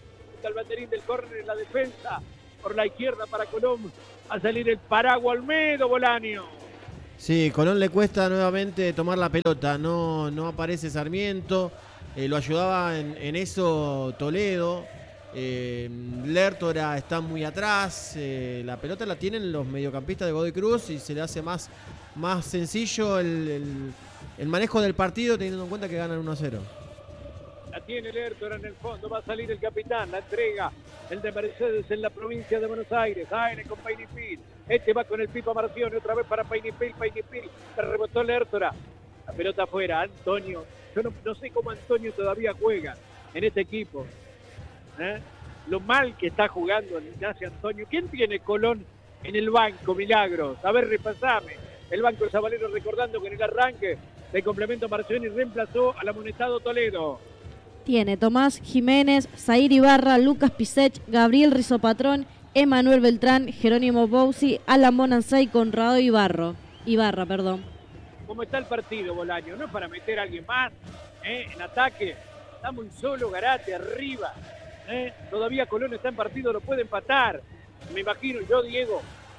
levanta el banderín del córner en la defensa. Por la izquierda para Colón. A salir el Paraguay Olmedo, Bolaño. Sí, Colón le cuesta nuevamente tomar la pelota. No, no aparece Sarmiento. Eh, lo ayudaba en, en eso Toledo. Eh, Lertora está muy atrás. Eh, la pelota la tienen los mediocampistas de Godoy Cruz y se le hace más, más sencillo el, el, el manejo del partido, teniendo en cuenta que ganan uno a cero. La tiene Lertora en el fondo. Va a salir el capitán. La entrega el de Mercedes en la provincia de Buenos Aires. Aire con Painipil. Este va con el Pipa Marcione. Otra vez para Painipil. Painipil. Se rebotó Lertora. La pelota afuera. Antonio. Yo no, no sé cómo Antonio todavía juega en este equipo. ¿Eh? Lo mal que está jugando el Ignacio Antonio. ¿Quién tiene Colón en el banco, Milagros? A ver, repasame. El banco de Zabalero, recordando que en el arranque de complemento Marcioni reemplazó al amonestado Toledo. Tiene Tomás Jiménez, Zair Ibarra, Lucas Pisech, Gabriel Rizopatrón, Emanuel Beltrán, Jerónimo Bouzi, Alan Bonansay y Conrado Ibarro. Ibarra, perdón. ¿Cómo está el partido, Bolaño? No es para meter a alguien más ¿eh? en ataque. Está muy solo Garate arriba. ¿eh? Todavía Colón está en partido, lo puede empatar. Me imagino yo, Diego.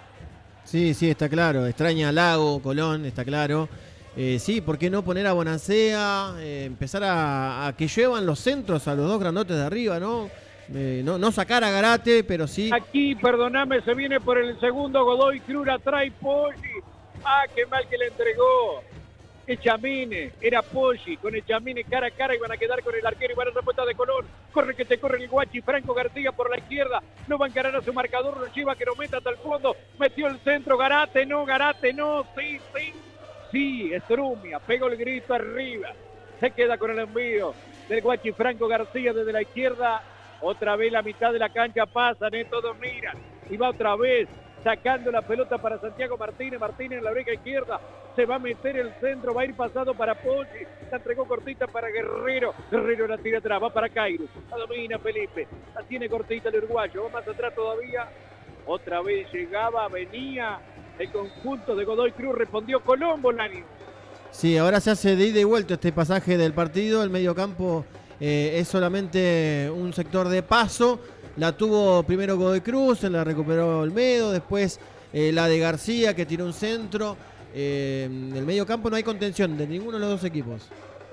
Sí, sí, está claro. Extraña a Lago, Colón, está claro. Eh, sí, ¿por qué no poner a Bonansea? Eh, empezar a, a que llevan los centros a los dos grandotes de arriba, ¿no? Eh, no, no sacar a Garate, pero sí. Aquí, perdóname, se viene por el segundo Godoy Cruz, trae Poggi. Ah, qué mal que le entregó. Echamine, era Poggi, con Echamine cara a cara y van a quedar con el arquero y van a respuesta de Colón. Corre que te corre el Guachi, Franco García por la izquierda. No va a encarar a su marcador, lo lleva que lo meta hasta el fondo. Metió el centro, Garate, no, Garate, no, sí, sí. Sí, Estrumia, pegó el grito arriba. Se queda con el envío del Guachi Franco García desde la izquierda. Otra vez la mitad de la cancha pasan, ¿eh? Todos miran. Y va otra vez sacando la pelota para Santiago Martínez. Martínez en la oreja izquierda. Se va a meter el centro, va a ir pasado para Poggi. La entregó cortita para Guerrero. Guerrero la tira atrás, va para Cairo. La domina Felipe. La tiene cortita el uruguayo. Va más atrás todavía. Otra vez llegaba, venía el conjunto de Godoy Cruz. Respondió Colón, Bolaño. Sí, ahora se hace de ida y vuelta este pasaje del partido. El mediocampo eh, es solamente un sector de paso. La tuvo primero Godoy Cruz, se la recuperó Olmedo. Después eh, la de García, que tiró un centro. Eh, en el mediocampo no hay contención de ninguno de los dos equipos.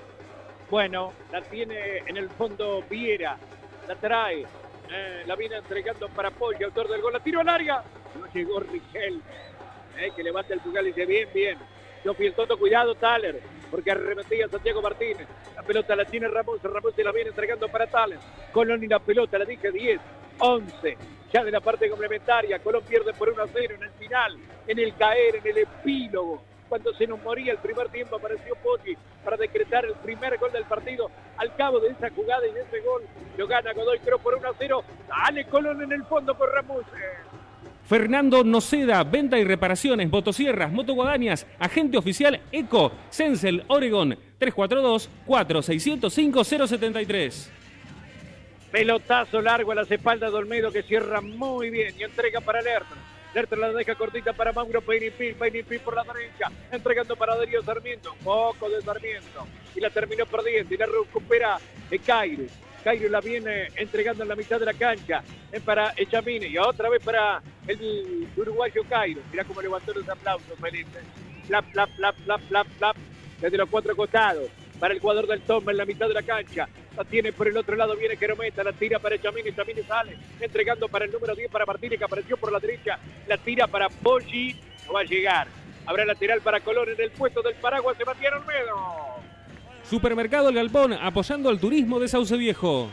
Bueno, la tiene en el fondo Viera. La trae. Eh, la viene entregando para Poggi, autor del gol. La tiró al área. No llegó Rigel. Eh, que levanta el pulgar y dice bien, bien. Yo fui el Toto, cuidado Thaler, porque arremetía Santiago Martínez. La pelota la tiene Ramos, Ramos se la viene entregando para Thaler. Colón y la pelota, la dije diez, once, ya de la parte complementaria. Colón pierde por uno a cero en el final, en el caer, en el epílogo. Cuando se nos moría el primer tiempo apareció Poggi para decretar el primer gol del partido. Al cabo de esa jugada y de ese gol lo gana Godoy Cruz por uno a cero. Dale Colón en el fondo por Ramos. Fernando Noceda, venta y reparaciones, motosierras, motoguadañas, agente oficial ECO, Sensel, Oregon, tres cuatro dos, cuatro seis cero cinco, cero siete tres. Pelotazo largo a las espaldas de Olmedo que cierra muy bien y entrega para Lertra. Lertra la deja cortita para Mauro Painipil, Painipil por la derecha, entregando para Darío Sarmiento, poco de Sarmiento, y la terminó perdiendo y la recupera de Cairo. Cairo la viene entregando en la mitad de la cancha es para Echamine y otra vez para el uruguayo Cairo. Mirá cómo levantó los aplausos, Felipe. Flap, flap, flap, flap, flap, flap, desde los cuatro costados. Para el jugador del Toma en la mitad de la cancha. La tiene por el otro lado, viene Querometa, la tira para Echamine, Echamine sale, entregando para el número diez para Martínez, que apareció por la derecha. La tira para Poggi, no va a llegar. Habrá lateral para Colón en el puesto del Paraguay, Sebastián Olmedo. Supermercado El Galpón, apoyando al turismo de Sauce Viejo.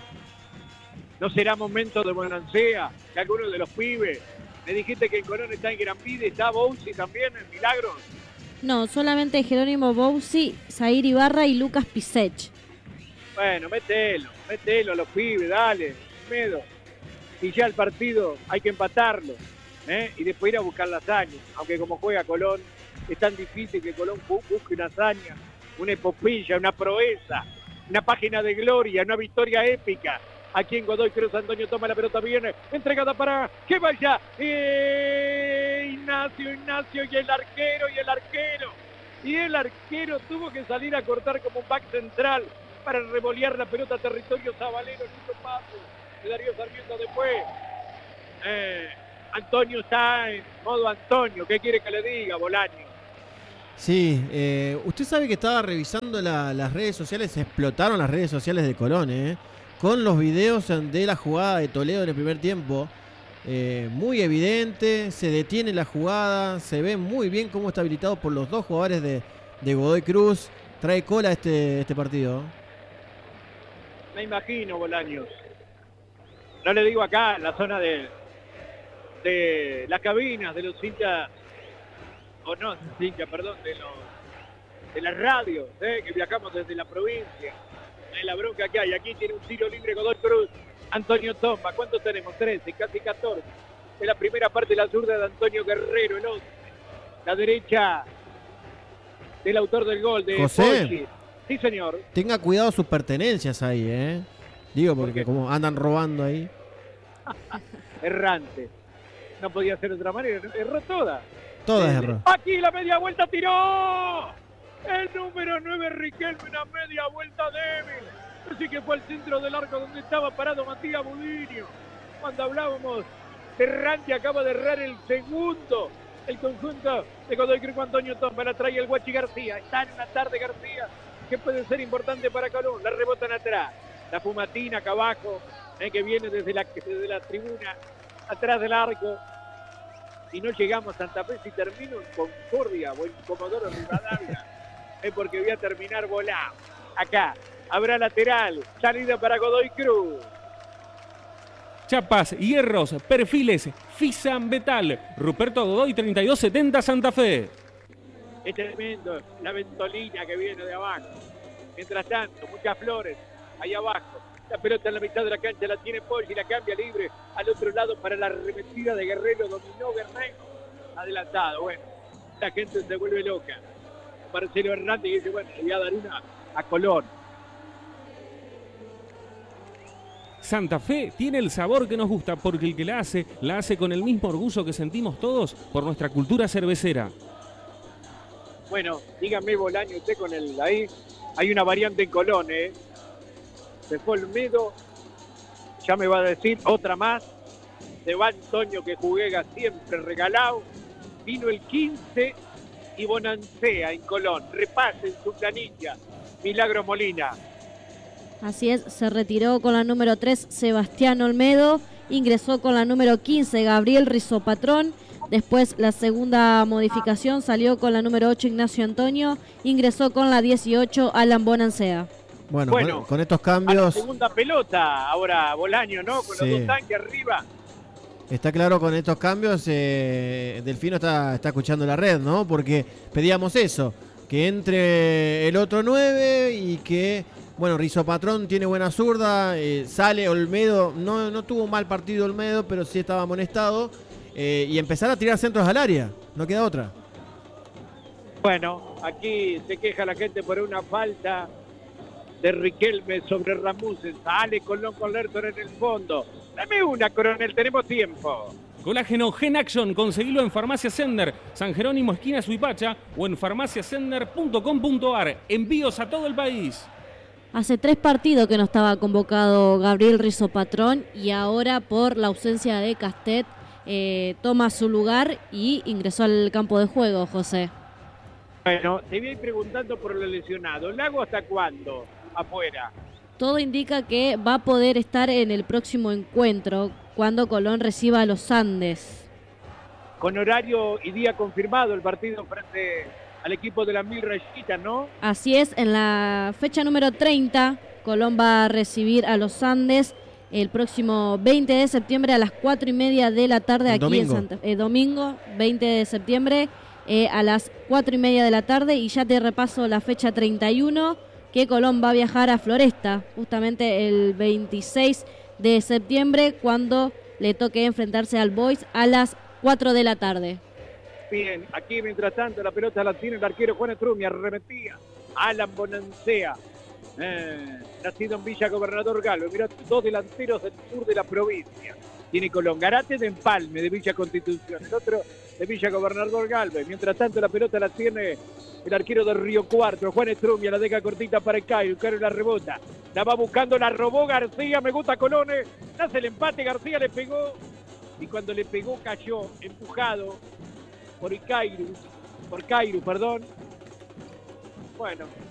¿No será momento de Bonansea? Que alguno de los pibes. Me dijiste que en Colón está en Gran Pide, está Bouzi también en Milagros. No, solamente Jerónimo Bouzi, Zair Ibarra y Lucas Pisech. Bueno, mételo, mételo a los pibes, dale, Medo. Y ya el partido hay que empatarlo, ¿eh? Y después ir a buscar la hazaña. Aunque como juega Colón, es tan difícil que Colón busque una hazaña. Una epopeya, una proeza, una página de gloria, una victoria épica. Aquí en Godoy Cruz, Antonio toma la pelota, viene entregada para que vaya eh, Ignacio, Ignacio y el arquero, y el arquero. Y el arquero tuvo que salir a cortar como un back central para revolear la pelota a territorio Zabalero. Lindo paso de Darío Sarmiento después. Eh, Antonio está en modo Antonio. ¿Qué quiere que le diga, Bolaño? Sí, eh, usted sabe que estaba revisando la, las redes sociales, explotaron las redes sociales de Colón, eh, con los videos de la jugada de Toledo en el primer tiempo. Eh, muy evidente, se detiene la jugada, se ve muy bien cómo está habilitado por los dos jugadores de, de Godoy Cruz. Trae cola este, este partido. Me imagino, Bolaños. No le digo acá, en la zona de, de las cabinas, de los hinchas, o no, hinchas, perdón, de los de las radios, eh, que viajamos desde la provincia. Eh, la bronca que hay, aquí tiene un tiro libre Godoy Cruz. Antonio Tomba, ¿cuántos tenemos? trece, casi catorce. En la primera parte la zurda de Antonio Guerrero, el once. La derecha del autor del gol, de José. Pochi. Sí, señor. Tenga cuidado sus pertenencias ahí, ¿eh? Digo, porque como andan robando ahí. Errante. No podía ser de otra manera, erró toda. Todas erró. Aquí la media vuelta tiró. El número nueve, Riquelme, una media vuelta débil. Así que fue al centro del arco donde estaba parado Matías Budiño. Cuando hablábamos de Ranti, acaba de errar el segundo. El conjunto de Godoy Cruz, Antonio Tomba, la trae el Guachi García. Está en una tarde García que puede ser importante para Colón. La rebotan atrás. La fumatina acá abajo, eh, que viene desde la, desde la tribuna, atrás del arco. Si no llegamos a Santa Fe, si termino en Concordia o en Comodoro Rivadavia, es porque voy a terminar volado. Acá habrá lateral, salida para Godoy Cruz. Chapas, hierros, perfiles, Fisan Betal, Ruperto Godoy treinta y dos setenta Santa Fe. Es tremendo la ventolina que viene de abajo. Mientras tanto, muchas flores ahí abajo. La pelota en la mitad de la cancha la tiene Poggi, la cambia libre al otro lado para la arremetida de Guerrero. Dominó Guerrero. Adelantado, bueno. La gente se vuelve loca. Marcelo Hernández dice, bueno, le voy a dar una a Colón. Santa Fe tiene el sabor que nos gusta porque el que la hace, la hace con el mismo orgullo que sentimos todos por nuestra cultura cervecera. Bueno, dígame, Bolaño, usted con el ahí. Hay una variante en Colón, ¿eh? Se fue Olmedo, ya me va a decir otra más. Se va Antonio, que juega siempre regalado. Vino el quince y Bonancea en Colón. Repasen su planilla. Milagro Molina. Así es, se retiró con la número tres Sebastián Olmedo, ingresó con la número quince Gabriel Rizopatrón, después la segunda modificación salió con la número ocho Ignacio Antonio, ingresó con la dieciocho Alan Bonancea. Bueno, bueno con, con estos cambios... A la segunda pelota, ahora Bolaño, ¿no? Con sí. los dos tanques arriba. Está claro, con estos cambios, eh, Delfino está, está escuchando la red, ¿no? Porque pedíamos eso, que entre el otro nueve y que... Bueno, Rizopatrón tiene buena zurda, eh, sale Olmedo, no, no tuvo un mal partido Olmedo, pero sí estaba amonestado, eh, y empezar a tirar centros al área, no queda otra. Bueno, aquí se queja la gente por una falta de Riquelme sobre Ramusen. Sale Colón con Lertor en el fondo. Dame una, Coronel, tenemos tiempo. Colágeno Gen Action, conseguilo en Farmacia Sender, San Jerónimo, esquina Suipacha, o en farmacia sender punto com punto a r. Envíos a todo el país. Hace tres partidos que no estaba convocado Gabriel Rizopatrón y ahora por la ausencia de Castet eh, toma su lugar y ingresó al campo de juego, José. Bueno, te voy a ir preguntando por lo lesionado. ¿Lago hasta cuándo afuera? Todo indica que va a poder estar en el próximo encuentro cuando Colón reciba a los Andes. Con horario y día confirmado el partido frente al equipo de las Mil Rayitas, ¿no? Así es, en la fecha número treinta, Colón va a recibir a los Andes el próximo veinte de septiembre a las cuatro y media de la tarde, el aquí domingo. en Santa Fe. Eh, domingo, veinte de septiembre, eh, a las cuatro y media de la tarde. Y ya te repaso la fecha treinta y uno, que Colón va a viajar a Floresta, justamente el veintiséis de septiembre, cuando le toque enfrentarse al Boys a las cuatro de la tarde. Bien, aquí mientras tanto la pelota la tiene el arquero Juan Estrumi, arremetía Alan Bonancea, eh, nacido en Villa Gobernador Galvez. Mirá, dos delanteros del sur de la provincia. Tiene Colón, Garate de Empalme, de Villa Constitución, el otro de Villa Gobernador Galvez. Mientras tanto la pelota la tiene el arquero de Río Cuarto, Juan Estrumia, la deja cortita para el Cairo, Cairo la rebota, la va buscando, la robó García, me gusta Colone, hace el empate, García le pegó, y cuando le pegó cayó, empujado por el Cairo, por Cairo, perdón. Bueno,